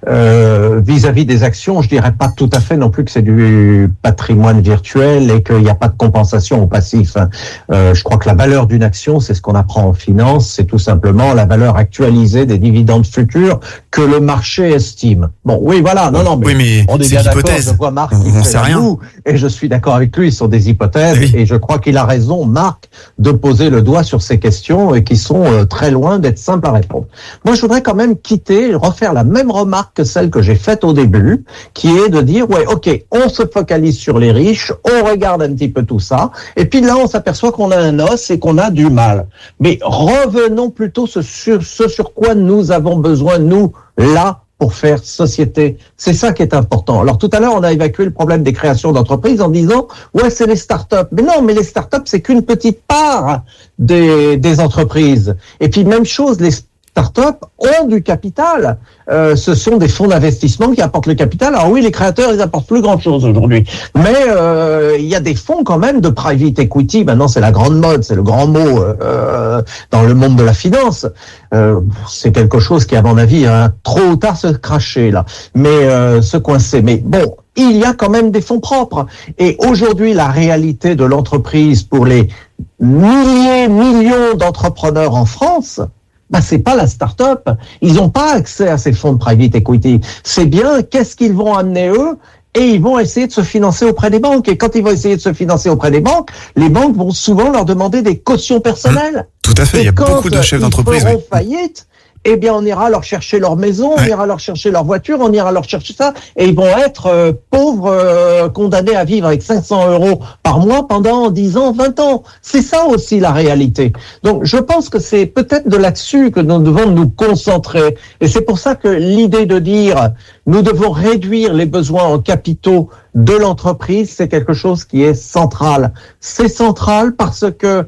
Euh, vis-à-vis des actions, je dirais pas tout à fait non plus que c'est du patrimoine virtuel et qu'il n'y a pas de compensation au passif. Euh, je crois que la valeur d'une action, c'est ce qu'on apprend en finance, c'est tout simplement la valeur actualisée des dividendes futurs que le marché estime. Bon, oui, voilà, non, non, mais, oui, mais on est, c'est bien d'accord. hypothèse. Je vois Marc on, qui on fait sait la rien. moue, et je suis d'accord avec lui sur des hypothèses, oui. Et je crois qu'il a raison, Marc, de poser le doigt sur ces questions et qui sont euh, très loin d'être simples à répondre. Moi, je voudrais quand même quitter, refaire la même remarque que celle que j'ai faite au début, qui est de dire, ouais, ok, on se focalise sur les riches, on regarde un petit peu tout ça, et puis là, on s'aperçoit qu'on a un os et qu'on a du mal. Mais revenons plutôt sur ce sur quoi nous avons besoin, nous, là, pour faire société. C'est ça qui est important. Alors tout à l'heure, on a évacué le problème des créations d'entreprises en disant ouais, c'est les startups. Mais non, mais les startups, c'est qu'une petite part des, des entreprises. Et puis même chose, les startups ont du capital. Euh, ce sont des fonds d'investissement qui apportent le capital. Alors oui, les créateurs, ils apportent plus grand-chose aujourd'hui. Mais euh, il y a des fonds quand même de private equity. Maintenant, c'est la grande mode, c'est le grand mot euh, dans le monde de la finance. Euh, c'est quelque chose qui, à mon avis, hein, trop ou tard se cracher là. Mais euh, se coincer. Mais bon, il y a quand même des fonds propres. Et aujourd'hui, la réalité de l'entreprise pour les milliers, millions d'entrepreneurs en France, bah, c'est pas la start-up. Ils n'ont pas accès à ces fonds de private equity. C'est bien qu'est-ce qu'ils vont amener eux, et ils vont essayer de se financer auprès des banques. Et quand ils vont essayer de se financer auprès des banques, les banques vont souvent leur demander des cautions personnelles. Tout à fait. Et il y a beaucoup de chefs d'entreprise. Quand ils feront faillite, eh bien, on ira leur chercher leur maison, on ouais. ira leur chercher leur voiture, on ira leur chercher ça, et ils vont être euh, pauvres, euh, condamnés à vivre avec cinq cents euros par mois pendant dix ans, vingt ans. C'est ça aussi la réalité. Donc, je pense que c'est peut-être de là-dessus que nous devons nous concentrer. Et c'est pour ça que l'idée de dire nous devons réduire les besoins en capitaux de l'entreprise, c'est quelque chose qui est central. C'est central parce que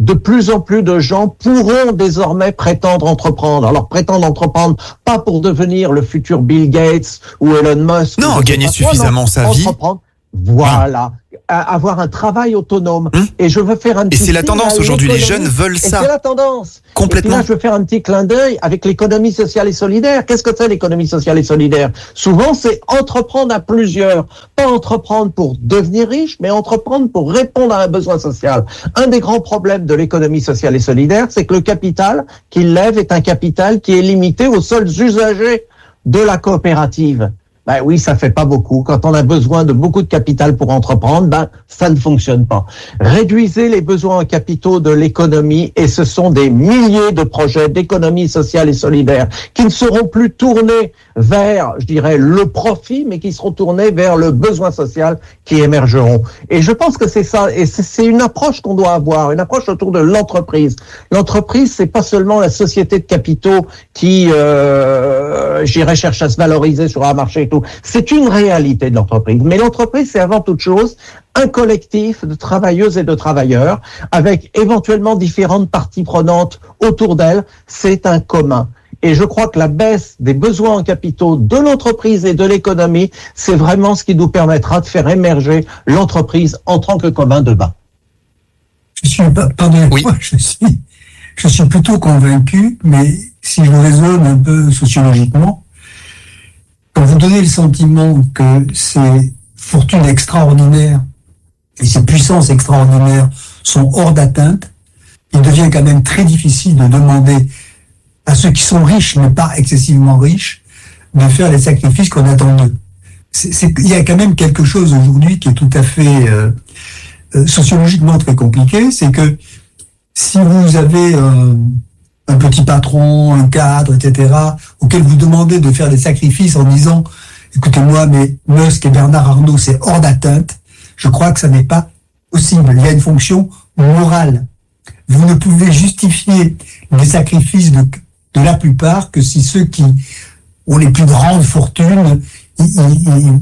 de plus en plus de gens pourront désormais prétendre entreprendre. Alors prétendre entreprendre, pas pour devenir le futur Bill Gates ou Elon Musk. Non, gagner suffisamment sa vie. Voilà. À avoir un travail autonome. Hum. Et je veux faire un petit Et c'est la tendance aujourd'hui. Les jeunes veulent ça. Et c'est la tendance. Complètement. Et puis là, je veux faire un petit clin d'œil avec l'économie sociale et solidaire. Qu'est-ce que c'est l'économie sociale et solidaire? Souvent, c'est entreprendre à plusieurs. Pas entreprendre pour devenir riche, mais entreprendre pour répondre à un besoin social. Un des grands problèmes de l'économie sociale et solidaire, c'est que le capital qu'il lève est un capital qui est limité aux seuls usagers de la coopérative. Ben oui, ça fait pas beaucoup. Quand on a besoin de beaucoup de capital pour entreprendre, ben ça ne fonctionne pas. Réduisez les besoins en capitaux de l'économie et ce sont des milliers de projets d'économie sociale et solidaire qui ne seront plus tournés vers, je dirais, le profit, mais qui seront tournés vers le besoin social qui émergeront. Et je pense que c'est ça, et c'est une approche qu'on doit avoir, une approche autour de l'entreprise. L'entreprise, c'est pas seulement la société de capitaux qui, euh, je dirais, cherche à se valoriser sur un marché. C'est une réalité de l'entreprise. Mais l'entreprise, c'est avant toute chose un collectif de travailleuses et de travailleurs avec éventuellement différentes parties prenantes autour d'elle. C'est un commun. Et je crois que la baisse des besoins en capitaux de l'entreprise et de l'économie, c'est vraiment ce qui nous permettra de faire émerger l'entreprise en tant que commun de bas. Je suis, pardonnez-moi, oui. je suis, je suis plutôt convaincu, mais si je raisonne un peu sociologiquement, quand vous donnez le sentiment que ces fortunes extraordinaires et ces puissances extraordinaires sont hors d'atteinte, il devient quand même très difficile de demander à ceux qui sont riches, mais pas excessivement riches, de faire les sacrifices qu'on attend d'eux. C'est, c'est, il y a quand même quelque chose aujourd'hui qui est tout à fait euh, euh, sociologiquement très compliqué, c'est que si vous avez euh, un petit patron, un cadre, et cetera, auquel vous demandez de faire des sacrifices en disant « Écoutez-moi, mais Musk et Bernard Arnault, c'est hors d'atteinte », je crois que ça n'est pas possible. Il y a une fonction morale. Vous ne pouvez justifier les sacrifices de, de la plupart que si ceux qui ont les plus grandes fortunes ils, ils, ils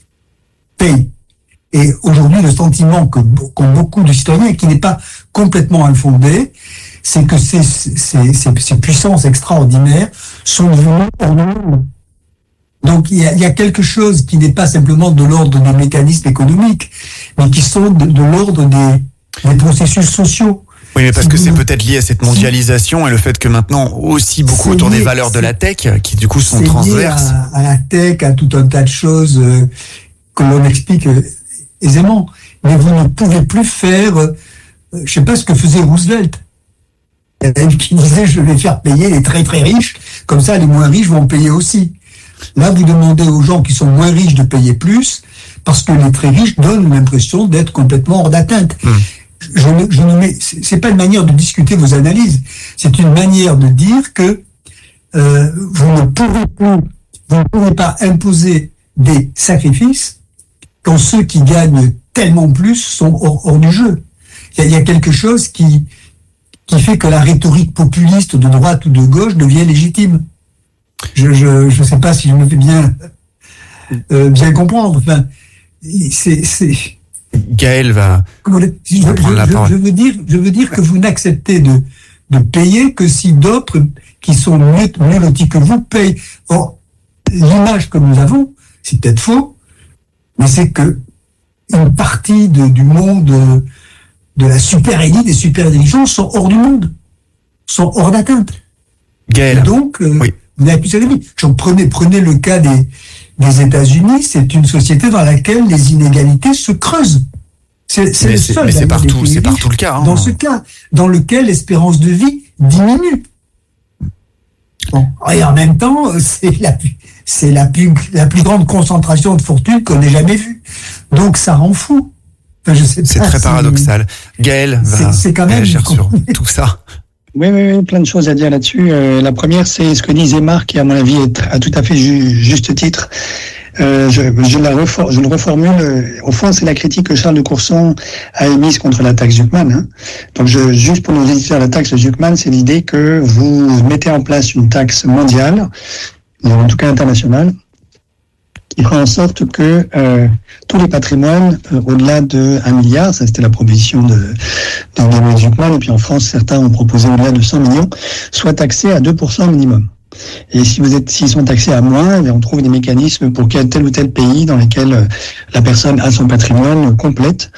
payent. Et aujourd'hui, le sentiment que, qu'ont beaucoup de citoyens, qui n'est pas complètement infondé, c'est que ces, ces, ces, ces puissances extraordinaires sont devenues hors de monde. Donc il y, a, il y a quelque chose qui n'est pas simplement de l'ordre des mécanismes économiques, mais qui sont de, de l'ordre des, des processus sociaux. Oui, mais parce que c'est peut-être lié à cette mondialisation et le fait que maintenant aussi beaucoup autour des valeurs de la tech, qui du coup sont transverses. C'est lié à, à la tech, à tout un tas de choses euh, que l'on explique euh, aisément. Mais vous ne pouvez plus faire, euh, je sais pas ce que faisait Roosevelt. Elle qui disait je vais faire payer les très très riches, comme ça les moins riches vont payer aussi. Là vous demandez aux gens qui sont moins riches de payer plus, parce que les très riches donnent l'impression d'être complètement hors d'atteinte. Mmh. Je ne, je ne mets, c'est pas une manière de discuter vos analyses, c'est une manière de dire que euh, vous ne pouvez plus, vous ne pouvez pas imposer des sacrifices quand ceux qui gagnent tellement plus sont hors, hors du jeu. Il y, y a quelque chose qui qui fait que la rhétorique populiste de droite ou de gauche devient légitime. Je je je sais pas si je me fais bien euh, bien comprendre. Enfin, c'est c'est. Gaël va. Je, je, je, je veux dire, je veux dire que vous n'acceptez de de payer que si d'autres qui sont mieux mieux lotis que vous payent. Or, l'image que nous avons, c'est peut-être faux, mais c'est que une partie de, du monde de la super élite, des super intelligents sont hors du monde, sont hors d'atteinte. Gaël. Et donc, euh, oui. Vous n'avez plus cette limite. Prenez, prenez le cas des, des États-Unis, c'est une société dans laquelle les inégalités se creusent. C'est, c'est mais le c'est, seul. Mais c'est partout, c'est partout le cas. Hein. Dans ce cas, dans lequel l'espérance de vie diminue. Bon. Et en même temps, c'est la plus, c'est la plus, la plus grande concentration de fortune qu'on ait jamais vue. Donc, ça rend fou. Enfin, je sais c'est pas très si... paradoxal. Gaël va c'est, c'est quand même réagir sur tout ça. Oui, oui, oui, plein de choses à dire là-dessus. Euh, la première, c'est ce que disait Marc, qui à mon avis est à tout à fait ju- juste titre. Euh, je, je, la refor- je le reformule. Au fond, c'est la critique que Charles de Courson a émise contre la taxe Zuckman. Hein. Donc, je, juste pour nos éditeurs, la taxe Zuckman, c'est l'idée que vous mettez en place une taxe mondiale, en tout cas internationale, qui fera en sorte que euh, tous les patrimoines euh, au-delà de un milliard, ça c'était la proposition de, de Gabriel Zucman, et puis en France certains ont proposé au-delà de cent millions, soient taxés à deux pour cent minimum. Et si vous êtes, s'ils sont taxés à moins, on trouve des mécanismes pour quel tel ou tel pays dans lesquels la personne a son patrimoine complète.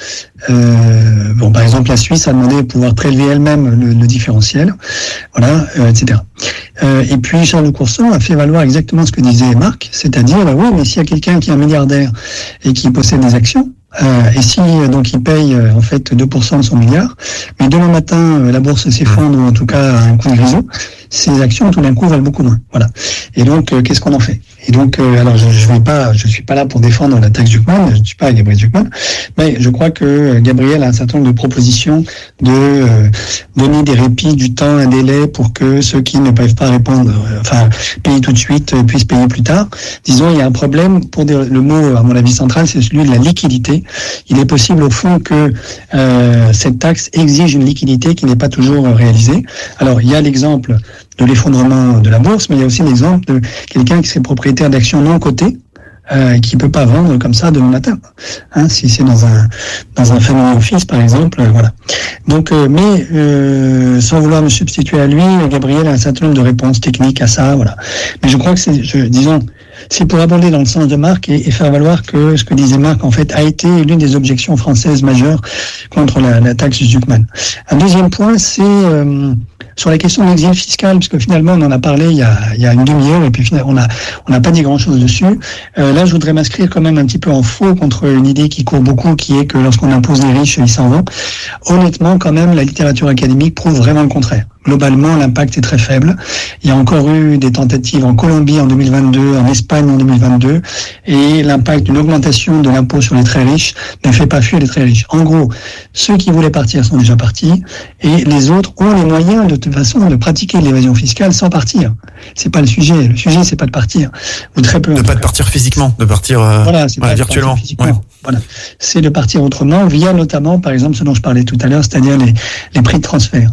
Euh, bon, par exemple, la Suisse a demandé de pouvoir prélever elle-même le, le différentiel, voilà, euh, et cetera. Euh, et puis Charles de Courson a fait valoir exactement ce que disait Marc, c'est-à-dire, bah oui, mais s'il y a quelqu'un qui est un milliardaire et qui possède des actions, Euh, et si donc il paye euh, en fait deux pour cent de son milliard, mais demain matin euh, la bourse s'effondre ou en tout cas à un coup de réseau, ces actions tout d'un coup valent beaucoup moins. Voilà. Et donc euh, qu'est-ce qu'on en fait? Et donc euh, alors je, je vais pas, je suis pas là pour défendre la taxe Zucman, je ne suis pas Gabriel Zucman, mais je crois que Gabriel a un certain nombre de propositions de euh, donner des répits, du temps, un délai pour que ceux qui ne peuvent pas répondre, euh, enfin payer tout de suite, euh, puissent payer plus tard. Disons il y a un problème pour des, le mot à mon avis central, c'est celui de la liquidité. Il est possible au fond que euh, cette taxe exige une liquidité qui n'est pas toujours réalisée. Alors il y a l'exemple de l'effondrement de la bourse, mais il y a aussi l'exemple de quelqu'un qui serait propriétaire d'actions non cotées, euh, qui peut pas vendre comme ça demain matin. Hein, si c'est dans un dans un family office par exemple, euh, voilà. Donc, euh, mais euh, sans vouloir me substituer à lui, Gabriel a un certain nombre de réponses techniques à ça, voilà. Mais je crois que c'est, je, disons. C'est pour abonder dans le sens de Marc et, et faire valoir que ce que disait Marc, en fait, a été l'une des objections françaises majeures contre la, la taxe Zucman. Un deuxième point, c'est euh, sur la question de l'exil fiscal, parce que finalement, on en a parlé il y a, il y a une demi-heure, et puis finalement, on a, on n'a pas dit grand-chose dessus. Euh, là, je voudrais m'inscrire quand même un petit peu en faux contre une idée qui court beaucoup, qui est que lorsqu'on impose les riches, ils s'en vont. Honnêtement, quand même, la littérature académique prouve vraiment le contraire. Globalement, l'impact est très faible. Il y a encore eu des tentatives en Colombie en deux mille vingt-deux, en Espagne en deux mille vingt-deux, et l'impact d'une augmentation de l'impôt sur les très riches ne fait pas fuir les très riches. En gros, ceux qui voulaient partir sont déjà partis, et les autres ont les moyens de toute façon de pratiquer l'évasion fiscale sans partir. C'est pas le sujet. Le sujet, c'est pas de partir, ou très peu. De pas de partir physiquement, de partir euh, voilà, c'est voilà, pas virtuellement. Ouais. Voilà, c'est de partir autrement via notamment, par exemple, ce dont je parlais tout à l'heure, c'est-à-dire les, les prix de transfert.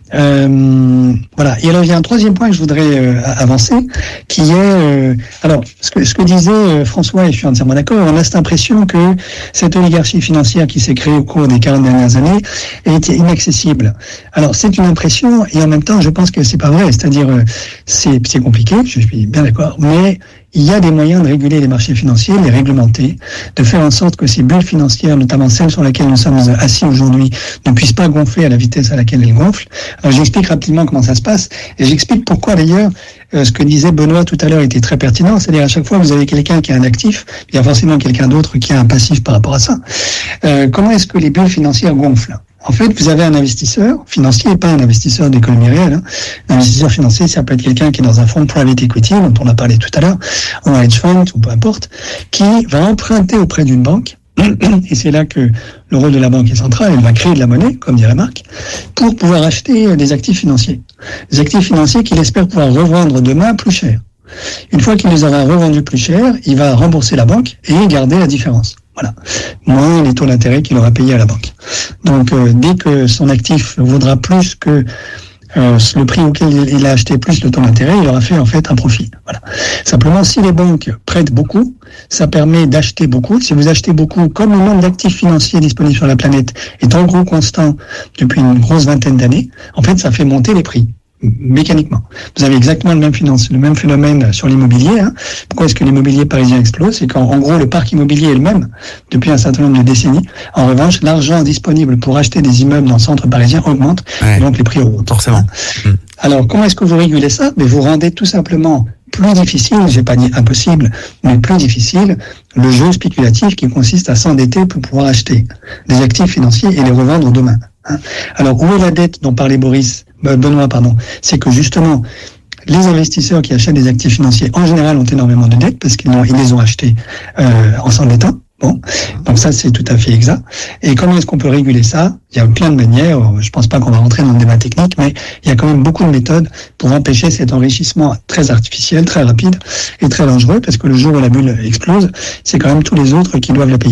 Euh, voilà. Et alors il y a un troisième point que je voudrais euh, avancer, qui est euh, alors ce que ce que disait euh, François, et je suis entièrement d'accord. On a cette impression que cette oligarchie financière qui s'est créée au cours des quarante dernières années est inaccessible. Alors c'est une impression, et en même temps, je pense que c'est pas vrai. C'est-à-dire euh, c'est c'est compliqué, je suis bien d'accord, mais il y a des moyens de réguler les marchés financiers, les réglementer, de faire en sorte que ces bulles financières, notamment celles sur lesquelles nous sommes assis aujourd'hui, ne puissent pas gonfler à la vitesse à laquelle elles gonflent. Alors j'explique rapidement comment ça se passe, et j'explique pourquoi d'ailleurs euh, ce que disait Benoît tout à l'heure était très pertinent, c'est-à-dire à chaque fois que vous avez quelqu'un qui a un actif, il y a forcément quelqu'un d'autre qui a un passif par rapport à ça. Euh, comment est-ce que les bulles financières gonflent ? En fait, vous avez un investisseur financier, pas un investisseur d'économie réelle. Hein. Un investisseur financier, ça peut être quelqu'un qui est dans un fonds de private equity, dont on a parlé tout à l'heure, ou un hedge fund, ou peu importe, qui va emprunter auprès d'une banque, et c'est là que le rôle de la banque est central, elle va créer de la monnaie, comme dirait Marc, pour pouvoir acheter des actifs financiers. Des actifs financiers qu'il espère pouvoir revendre demain plus cher. Une fois qu'il les aura revendus plus cher, il va rembourser la banque et garder la différence. Voilà, moins les taux d'intérêt qu'il aura payés à la banque. Donc, euh, dès que son actif vaudra plus que euh, le prix auquel il a acheté plus le taux d'intérêt, il aura fait en fait un profit. Voilà. Simplement, si les banques prêtent beaucoup, ça permet d'acheter beaucoup. Si vous achetez beaucoup, comme le nombre d'actifs financiers disponibles sur la planète est en gros constant depuis une grosse vingtaine d'années, en fait, ça fait monter les prix. Mécaniquement. Vous avez exactement le même finance, le même phénomène sur l'immobilier. Hein. Pourquoi est-ce que l'immobilier parisien explose? C'est qu'en en gros, le parc immobilier est le même depuis un certain nombre de décennies. En revanche, l'argent disponible pour acheter des immeubles dans le centre parisien augmente, ouais. Et donc les prix augmentent. Forcément. Mmh. Alors, comment est-ce que vous régulez ça? Mais vous rendez tout simplement plus difficile, j'ai pas dit impossible, mais plus difficile, le jeu spéculatif qui consiste à s'endetter pour pouvoir acheter des actifs financiers et les revendre demain. Hein. Alors, où est la dette dont parlait Boris, Benoît, pardon, c'est que justement, les investisseurs qui achètent des actifs financiers, en général, ont énormément de dettes parce qu'ils ils les ont achetés euh, en s'endettant. Bon, donc ça, c'est tout à fait exact. Et comment est-ce qu'on peut réguler ça? Il y a plein de manières. Je pense pas qu'on va rentrer dans le débat technique, mais il y a quand même beaucoup de méthodes pour empêcher cet enrichissement très artificiel, très rapide et très dangereux, parce que le jour où la bulle explose, c'est quand même tous les autres qui doivent la payer.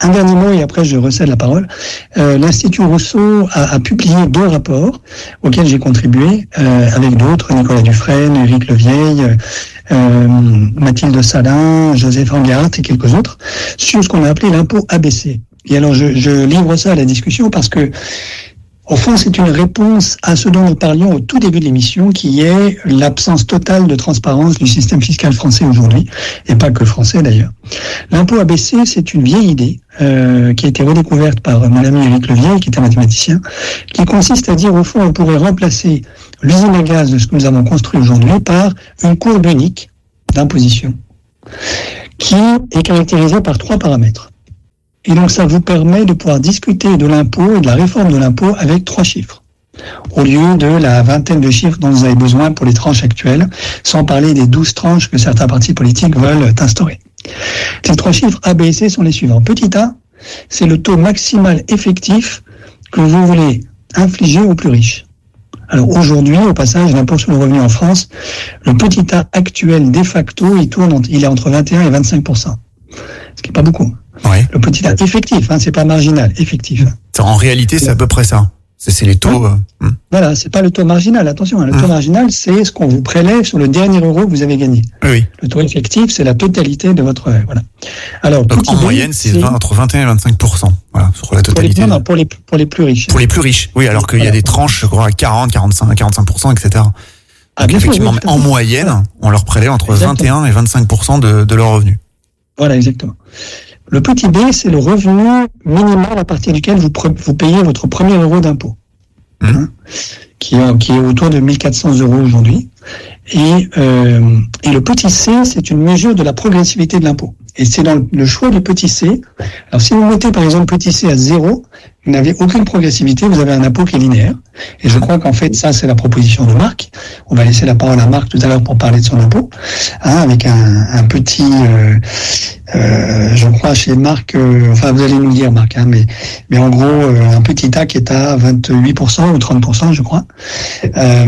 Un dernier mot et après je recède la parole. Euh, L'Institut Rousseau a, a publié deux rapports auxquels j'ai contribué euh, avec d'autres, Nicolas Dufresne, Éric Levieille, euh, Mathilde Salin, Joseph Angart et quelques autres, sur ce qu'on a appelé l'impôt A B C. Et alors je, je livre ça à la discussion parce que au fond, c'est une réponse à ce dont nous parlions au tout début de l'émission, qui est l'absence totale de transparence du système fiscal français aujourd'hui, et pas que français d'ailleurs. L'impôt A B C, c'est une vieille idée euh, qui a été redécouverte par mon ami Éric Levieille, qui est un mathématicien, qui consiste à dire, au fond, on pourrait remplacer l'usine à gaz de ce que nous avons construit aujourd'hui par une courbe unique d'imposition, qui est caractérisée par trois paramètres. Et donc, ça vous permet de pouvoir discuter de l'impôt et de la réforme de l'impôt avec trois chiffres, au lieu de la vingtaine de chiffres dont vous avez besoin pour les tranches actuelles, sans parler des douze tranches que certains partis politiques veulent instaurer. Ces trois chiffres A, B et C sont les suivants. Petit A, c'est le taux maximal effectif que vous voulez infliger aux plus riches. Alors aujourd'hui, au passage, l'impôt sur le revenu en France, le petit A actuel de facto, il tourne, il est entre vingt et un et vingt-cinq pour cent. Ce qui n'est pas beaucoup. Ouais. Le petit A effectif, hein, c'est pas marginal, effectif. En réalité, c'est à peu près ça. C'est, c'est les taux. Hein euh... Voilà, c'est pas le taux marginal. Attention, hein, le mmh. taux marginal, c'est ce qu'on vous prélève sur le dernier euro que vous avez gagné. Oui. Le taux effectif, c'est la totalité de votre. Euh, voilà. Alors, donc en B, moyenne, c'est, c'est vingt, entre vingt et un et vingt-cinq pour cent. Voilà, sur la totalité. Pour les, non, non, pour les pour les plus riches. Pour les plus riches. Oui, alors qu'il voilà. y a des tranches, je crois, à quarante, quarante-cinq, quarante-cinq pour cent, et cetera. Ah, donc effectivement, sûr, oui, en moyenne, on leur prélève entre exactement. vingt et un et vingt-cinq pour cent de, de leurs revenus. Voilà, exactement. Le petit B, c'est le revenu minimal à partir duquel vous, pre- vous payez votre premier euro d'impôt, mmh. hein, qui, est, qui est autour de mille quatre cents euros aujourd'hui. Et, euh, et le petit C, c'est une mesure de la progressivité de l'impôt. Et c'est dans le choix du petit C. Alors si vous mettez par exemple petit C à zéro, vous n'avez aucune progressivité, vous avez un impôt qui est linéaire. Et je crois qu'en fait, ça, c'est la proposition de Marc. On va laisser la parole à Marc tout à l'heure pour parler de son impôt, hein, avec un, un petit, euh, euh, je crois chez Marc, euh, enfin vous allez nous dire Marc, hein, mais, mais en gros, euh, un petit A qui est à vingt-huit pour cent ou trente pour cent, je crois. Euh,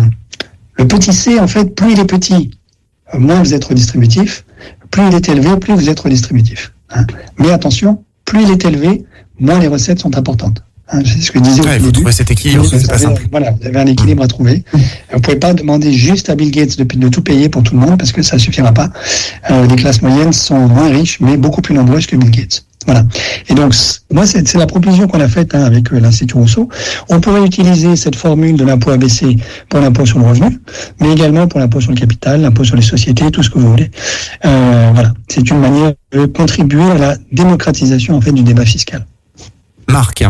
le petit C, en fait, plus il est petit, moins vous êtes redistributif. Plus il est élevé, plus vous êtes redistributif. Hein. Mais attention, plus il est élevé, moins les recettes sont importantes. Hein, c'est ce que disait ouais, au vous début. trouvez cet équilibre, c'est pas avez, simple. Voilà, vous avez un équilibre à trouver. Vous ne pouvez pas demander juste à Bill Gates de, de tout payer pour tout le monde, parce que ça ne suffira pas. Euh, les classes moyennes sont moins riches, mais beaucoup plus nombreuses que Bill Gates. Voilà. Et donc, moi, c'est, c'est la proposition qu'on a faite hein, avec euh, l'Institut Rousseau. On pourrait utiliser cette formule de l'impôt A B C pour l'impôt sur le revenu, mais également pour l'impôt sur le capital, l'impôt sur les sociétés, tout ce que vous voulez. Euh, voilà. C'est une manière de contribuer à la démocratisation en fait du débat fiscal. Marc,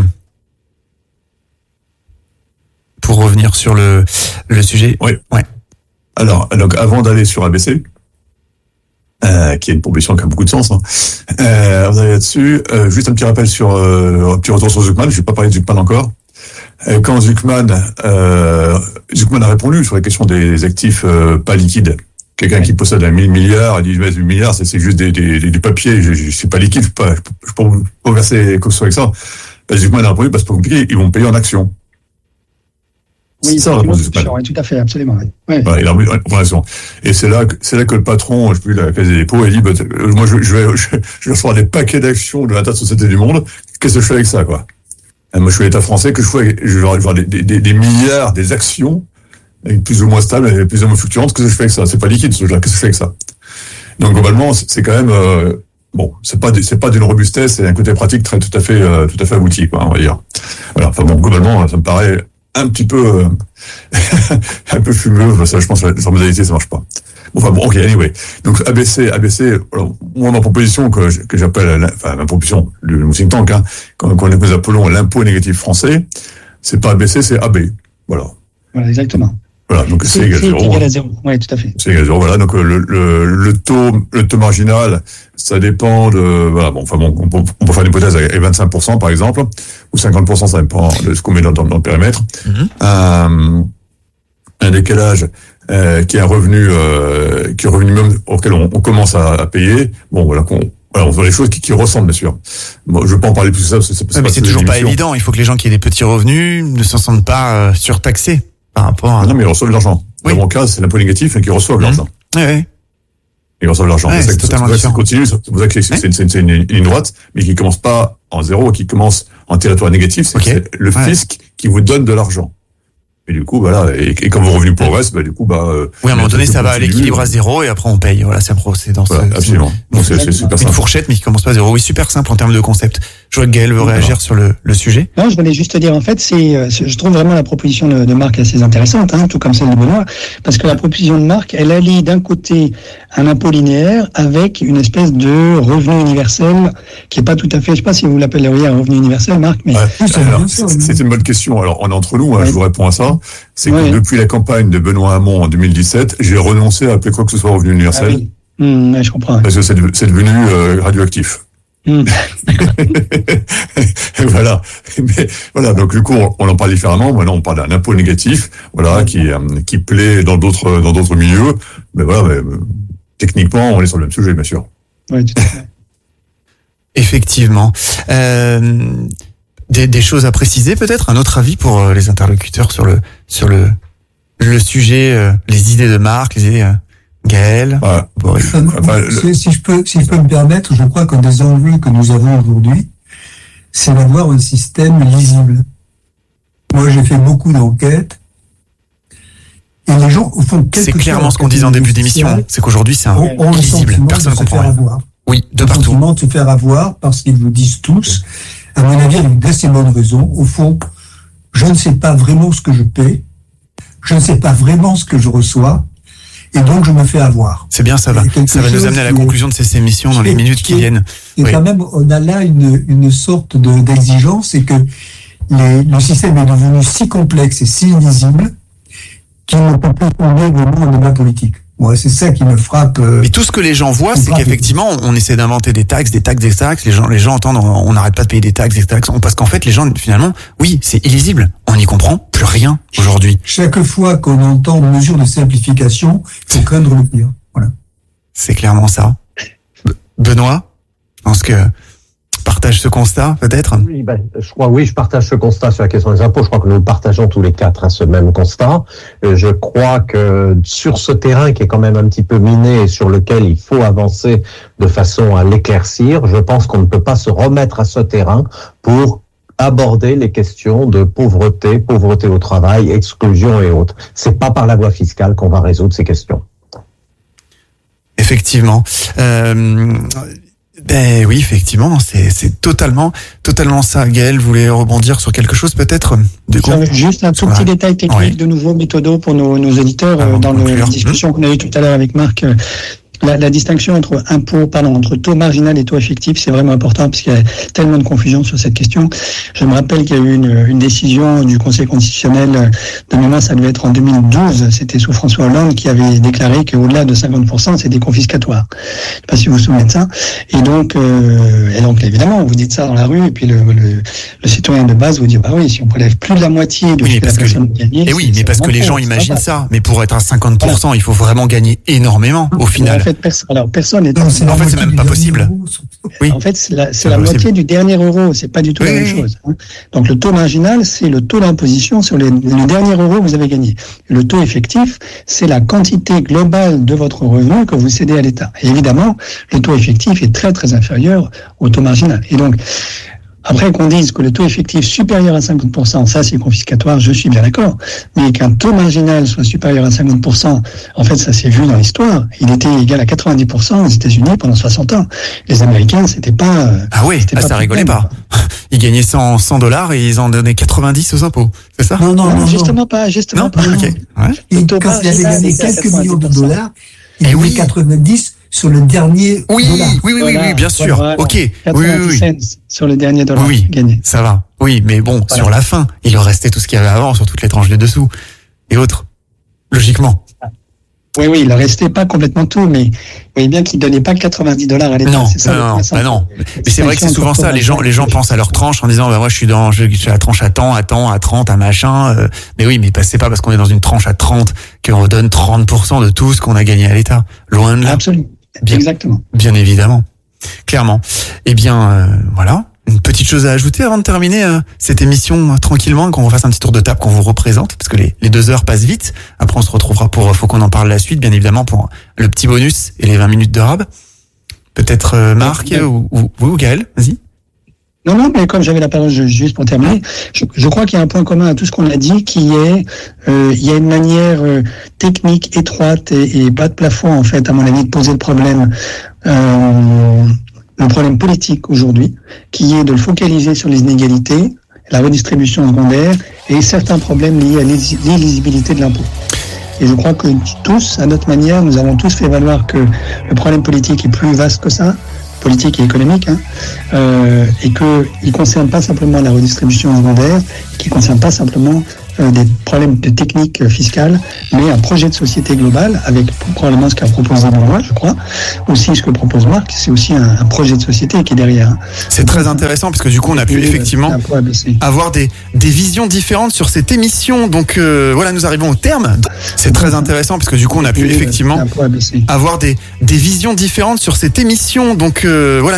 pour revenir sur le le sujet. Oui. Ouais. Alors, donc avant d'aller sur A B C. Euh, qui est une proposition qui a beaucoup de sens. Hein. Euh, on arrive là-dessus. Euh, juste un petit rappel sur euh, un petit retour sur Zuckman. Je vais pas parler de Zuckman encore. Euh, quand Zuckman, euh, Zuckman a répondu sur la question des actifs euh, pas liquides. Quelqu'un qui possède un mille milliards, il dit mais mille milliards, c'est, c'est juste des, des, des, du papier. Je, je, c'est pas liquide. Je peux pas, je peux pas verser quoi que ce soit avec ça. Ben, Zuckman a répondu parce que c'est pas compliqué. Ils vont payer en actions. Oui, c'est ça, oui, tout à fait, absolument. Oui. Voilà, il a en action. Et c'est là, que, c'est là que le patron, je sais plus, la Caisse des dépôts, il dit, bah, moi, je, je vais, je, je vais recevoir des paquets d'actions de vingt tas de sociétés du monde. Qu'est-ce que je fais avec ça, quoi? Et moi, je suis l'État français, que je fais, je vais avoir des, des, des, des milliards, des actions, plus ou moins stables, plus ou moins fluctuantes. Qu'est-ce que je fais avec ça? C'est pas liquide, ce jeu-là. Qu'est-ce que je fais avec ça? Donc, globalement, c'est quand même, euh, bon, c'est pas, c'est pas d'une robustesse, c'est un côté pratique très, tout à fait, euh, tout à fait abouti, quoi, on va dire. Voilà. Enfin bon, globalement, ça me paraît, un petit peu euh, un peu fumeux, ça, je pense que la modalité ça marche pas. Bon, enfin bon, ok, anyway. Donc A B C, A B C, alors, moi ma proposition que, que j'appelle, enfin ma proposition, le think tank, hein, qu'on, qu'on nous appelons l'impôt négatif français, c'est pas A B C, c'est A B. Voilà. Voilà, exactement. Voilà, donc c'est, c'est égal à zéro. C'est égal à zéro, oui, tout à fait. C'est égal à zéro, voilà. Donc le, le, le taux, le taux marginal, ça dépend de, voilà, bon, enfin bon, on peut, on peut faire une hypothèse avec vingt-cinq pour cent par exemple, ou cinquante pour cent, ça dépend de ce qu'on met dans, dans, dans le périmètre. Mm-hmm. Euh, un décalage euh, qui est un revenu, euh, qui est un revenu minimum auquel on, on commence à, à payer. Bon, voilà, qu'on, voilà, on voit les choses qui, qui ressemblent, bien sûr. Bon, je veux pas en parler plus que ça, parce que c'est, c'est, ouais, mais c'est c'est toujours pas évident. Il faut que les gens qui aient des petits revenus ne se sentent pas euh, surtaxés par rapport à... Non, mais ils reçoivent de l'argent. Oui. Dans mon cas, c'est l'impôt négatif et qu'ils reçoivent de l'argent. Oui, oui. Ils reçoivent l'argent. Ouais, c'est, c'est totalement c'est, différent. c'est continu. C'est pour ça que c'est, c'est, c'est, c'est une ligne droite, mais qui commence pas en zéro, qui commence en territoire négatif. C'est, okay. c'est le ouais. fisc qui vous donne de l'argent. Et du coup, voilà. Et, et quand vos revenus progressent, bah, du coup, bah, oui, à un moment donné, ça va à l'équilibre à zéro et après on paye. Voilà, c'est c'est dans voilà, ce, absolument. Donc, c'est, c'est super simple. Une fourchette, mais qui commence pas à zéro. Oui, super simple en termes de concept. Je vois que Gaël veut réagir voilà. sur le, le sujet. Non, je voulais juste te dire, en fait, c'est, je trouve vraiment la proposition de, de Marc assez intéressante, hein, tout comme celle de Benoît, parce que la proposition de Marc, elle allie d'un côté un impôt linéaire avec une espèce de revenu universel qui est pas tout à fait, je sais pas si vous l'appelleriez un revenu universel, Marc, mais. Ouais, alors, c'est, c'est une bonne question. Alors, on est entre nous, hein, ouais. je vous réponds à ça. C'est ouais. que depuis la campagne de Benoît Hamon en deux mille dix-sept, j'ai renoncé à appeler quoi que ce soit revenu universel. Ah oui. Mmh, ouais, je comprends. Parce que c'est, c'est devenu euh, radioactif. Mmh. Voilà. Mais voilà. Donc du coup, on, on en parle différemment. Maintenant, on parle d'un impôt négatif, voilà, mmh. qui euh, qui plaît dans d'autres dans d'autres milieux. Mais voilà, mais, euh, techniquement, on est sur le même sujet, bien sûr. Oui, tout à fait. Effectivement. Euh, des, des choses à préciser, peut-être un autre avis pour euh, les interlocuteurs sur le sur le le sujet, euh, les idées de Marc, les idées. Euh, Gaël, ouais. enfin, si, si je peux, si je peux me permettre, je crois qu'un des enjeux que nous avons aujourd'hui, c'est d'avoir un système lisible. Moi, j'ai fait beaucoup d'enquêtes et les gens, au fond, c'est clairement ce qu'on disait en début d'émission, c'est qu'aujourd'hui c'est un on, illisible, personne ne comprend rien. Oui, de partout. Sentiment de se faire avoir parce qu'ils vous disent tous, à mon avis, avec d'assez bonnes raisons. Au fond, je ne sais pas vraiment ce que je paie, je ne sais pas vraiment ce que je reçois. Et donc, je me fais avoir. C'est bien, ça va. Ça va nous amener à la conclusion de ces émissions dans les minutes qui viennent. Et oui. Quand même, on a là une, une sorte de, d'exigence, c'est que les, le système est devenu si complexe et si illisible qu'il ne peut plus tomber vraiment en débat politique. Moi, c'est ça qui me frappe. Euh, Mais tout ce que les gens voient, c'est qu'effectivement, on essaie d'inventer des taxes, des taxes, des taxes. Les gens, les gens entendent, on n'arrête pas de payer des taxes, des taxes. Parce qu'en fait, les gens, finalement, oui, c'est illisible. On n'y comprend plus rien aujourd'hui. Chaque fois qu'on entend une mesure de simplification, il faut craindre le pire. Voilà. C'est clairement ça. Benoît, je pense que partage ce constat, peut-être? Oui, ben, je crois, oui, je partage ce constat sur la question des impôts. Je crois que nous partageons tous les quatre hein, ce même constat. Je crois que sur ce terrain qui est quand même un petit peu miné et sur lequel il faut avancer de façon à l'éclaircir, je pense qu'on ne peut pas se remettre à ce terrain pour aborder les questions de pauvreté, pauvreté au travail, exclusion et autres. C'est pas par la voie fiscale qu'on va résoudre ces questions. Effectivement. Euh... Ben oui, effectivement, c'est c'est totalement totalement ça. Gaël voulait rebondir sur quelque chose peut-être de coup. Juste un tout petit détail technique oui. de nouveau méthodo pour nos, nos auditeurs euh, dans le, la discussion mmh. qu'on a eue tout à l'heure avec Marc. Euh, La, la distinction entre impôt, pardon, entre taux marginal et taux effectif, c'est vraiment important parce qu'il y a tellement de confusion sur cette question. Je me rappelle qu'il y a eu une, une décision du Conseil constitutionnel de mémoire, ça devait être en deux mille douze, c'était sous François Hollande qui avait déclaré qu'au-delà de cinquante pour cent, c'était confiscatoire. Je sais pas si vous vous souvenez de ça. Et donc, euh, et donc évidemment, vous dites ça dans la rue et puis le, le, le citoyen de base vous dit bah oui, si on prélève plus de la moitié de oui, ce que la personne que, gagne. Et oui, mais parce que les gens imaginent ça. Mais pour être à cinquante pour cent, voilà. il faut vraiment gagner énormément au final. Perso- alors personne n'est. En fait, c'est même pas possible. Oui. En fait, c'est la, c'est la moitié du dernier euro. C'est pas du tout oui, la même oui. chose. Hein. Donc le taux marginal, c'est le taux d'imposition sur les, le dernier euro que vous avez gagné. Le taux effectif, c'est la quantité globale de votre revenu que vous cédez à l'État. Et évidemment, le taux effectif est très très inférieur au taux marginal. Et donc après qu'on dise que le taux effectif supérieur à cinquante pour cent, ça c'est confiscatoire, je suis bien d'accord. Mais qu'un taux marginal soit supérieur à cinquante pour cent, en fait ça s'est vu dans l'histoire. Il était égal à quatre-vingt-dix pour cent aux États-Unis pendant soixante ans. Les Américains, c'était pas... Ah oui, ah, pas ça rigolait pas. Ils gagnaient cent dollars et ils en donnaient quatre-vingt-dix aux impôts. C'est ça? Non, non, non. Justement non. pas, justement non pas. Okay. Ouais. Et quand il avait gagné quelques millions de dollars, il y avait quatre-vingt-dix sur le dernier oui, dollar. Oui, oui, voilà, oui, bien sûr. Voilà. Ok. quatre-vingt-dix oui, oui, oui. cents sur le dernier dollar oui, gagné. Ça va. Oui, mais bon, voilà. Sur la fin, il leur restait tout ce qu'il y avait avant sur toutes les tranches de dessous et autres. Logiquement. Oui, oui, il ne restait pas complètement tout, mais vous voyez bien qu'il ne donnait pas quatre-vingt-dix dollars à l'État. Non, c'est ça, non, non, bah non. Mais c'est vrai que c'est souvent ça. Les gens, les gens pensent à leur tranche en disant, bah moi, je suis dans, je suis à la tranche à temps, à temps, à trente, à machin. Euh, mais oui, mais c'est pas parce qu'on est dans une tranche à trente qu'on redonne trente pour cent de tout ce qu'on a gagné à l'État. Loin de là. Absolument. Bien, exactement. Bien évidemment. Clairement. Eh bien, euh, voilà. Une petite chose à ajouter avant de terminer euh, cette émission euh, tranquillement, qu'on refasse un petit tour de table, qu'on vous représente, parce que les, les deux heures passent vite. Après, on se retrouvera pour, faut qu'on en parle la suite, bien évidemment, pour le petit bonus et les vingt minutes de rab. Peut-être euh, Marc ouais, ou, ou, ou Gaël, vas-y. Non, non, mais comme j'avais la parole juste pour terminer, je, je crois qu'il y a un point commun à tout ce qu'on a dit, qui est, euh, il y a une manière euh, technique étroite et, et bas de plafond, en fait, à mon avis, de poser le problème, euh, le problème politique aujourd'hui, qui est de le focaliser sur les inégalités, la redistribution secondaire et certains problèmes liés à l'illisibilité de l'impôt. Et je crois que tous, à notre manière, nous avons tous fait valoir que le problème politique est plus vaste que ça, politique et économique, hein, euh, et qu'il ne concerne pas simplement la redistribution secondaire, qui ne concerne pas simplement euh, des problèmes de technique fiscale, mais un projet de société global, avec probablement ce qu'a proposé Benoît, je crois, aussi ce que propose Marc, c'est aussi un, un projet de société qui est derrière. Hein. C'est très intéressant, parce que du coup, on a pu et effectivement avoir des, des visions différentes sur cette émission. Donc euh, voilà, nous arrivons au terme. C'est très intéressant, parce que du coup, on a pu effectivement avoir des, des visions différentes sur cette émission. Donc euh, voilà.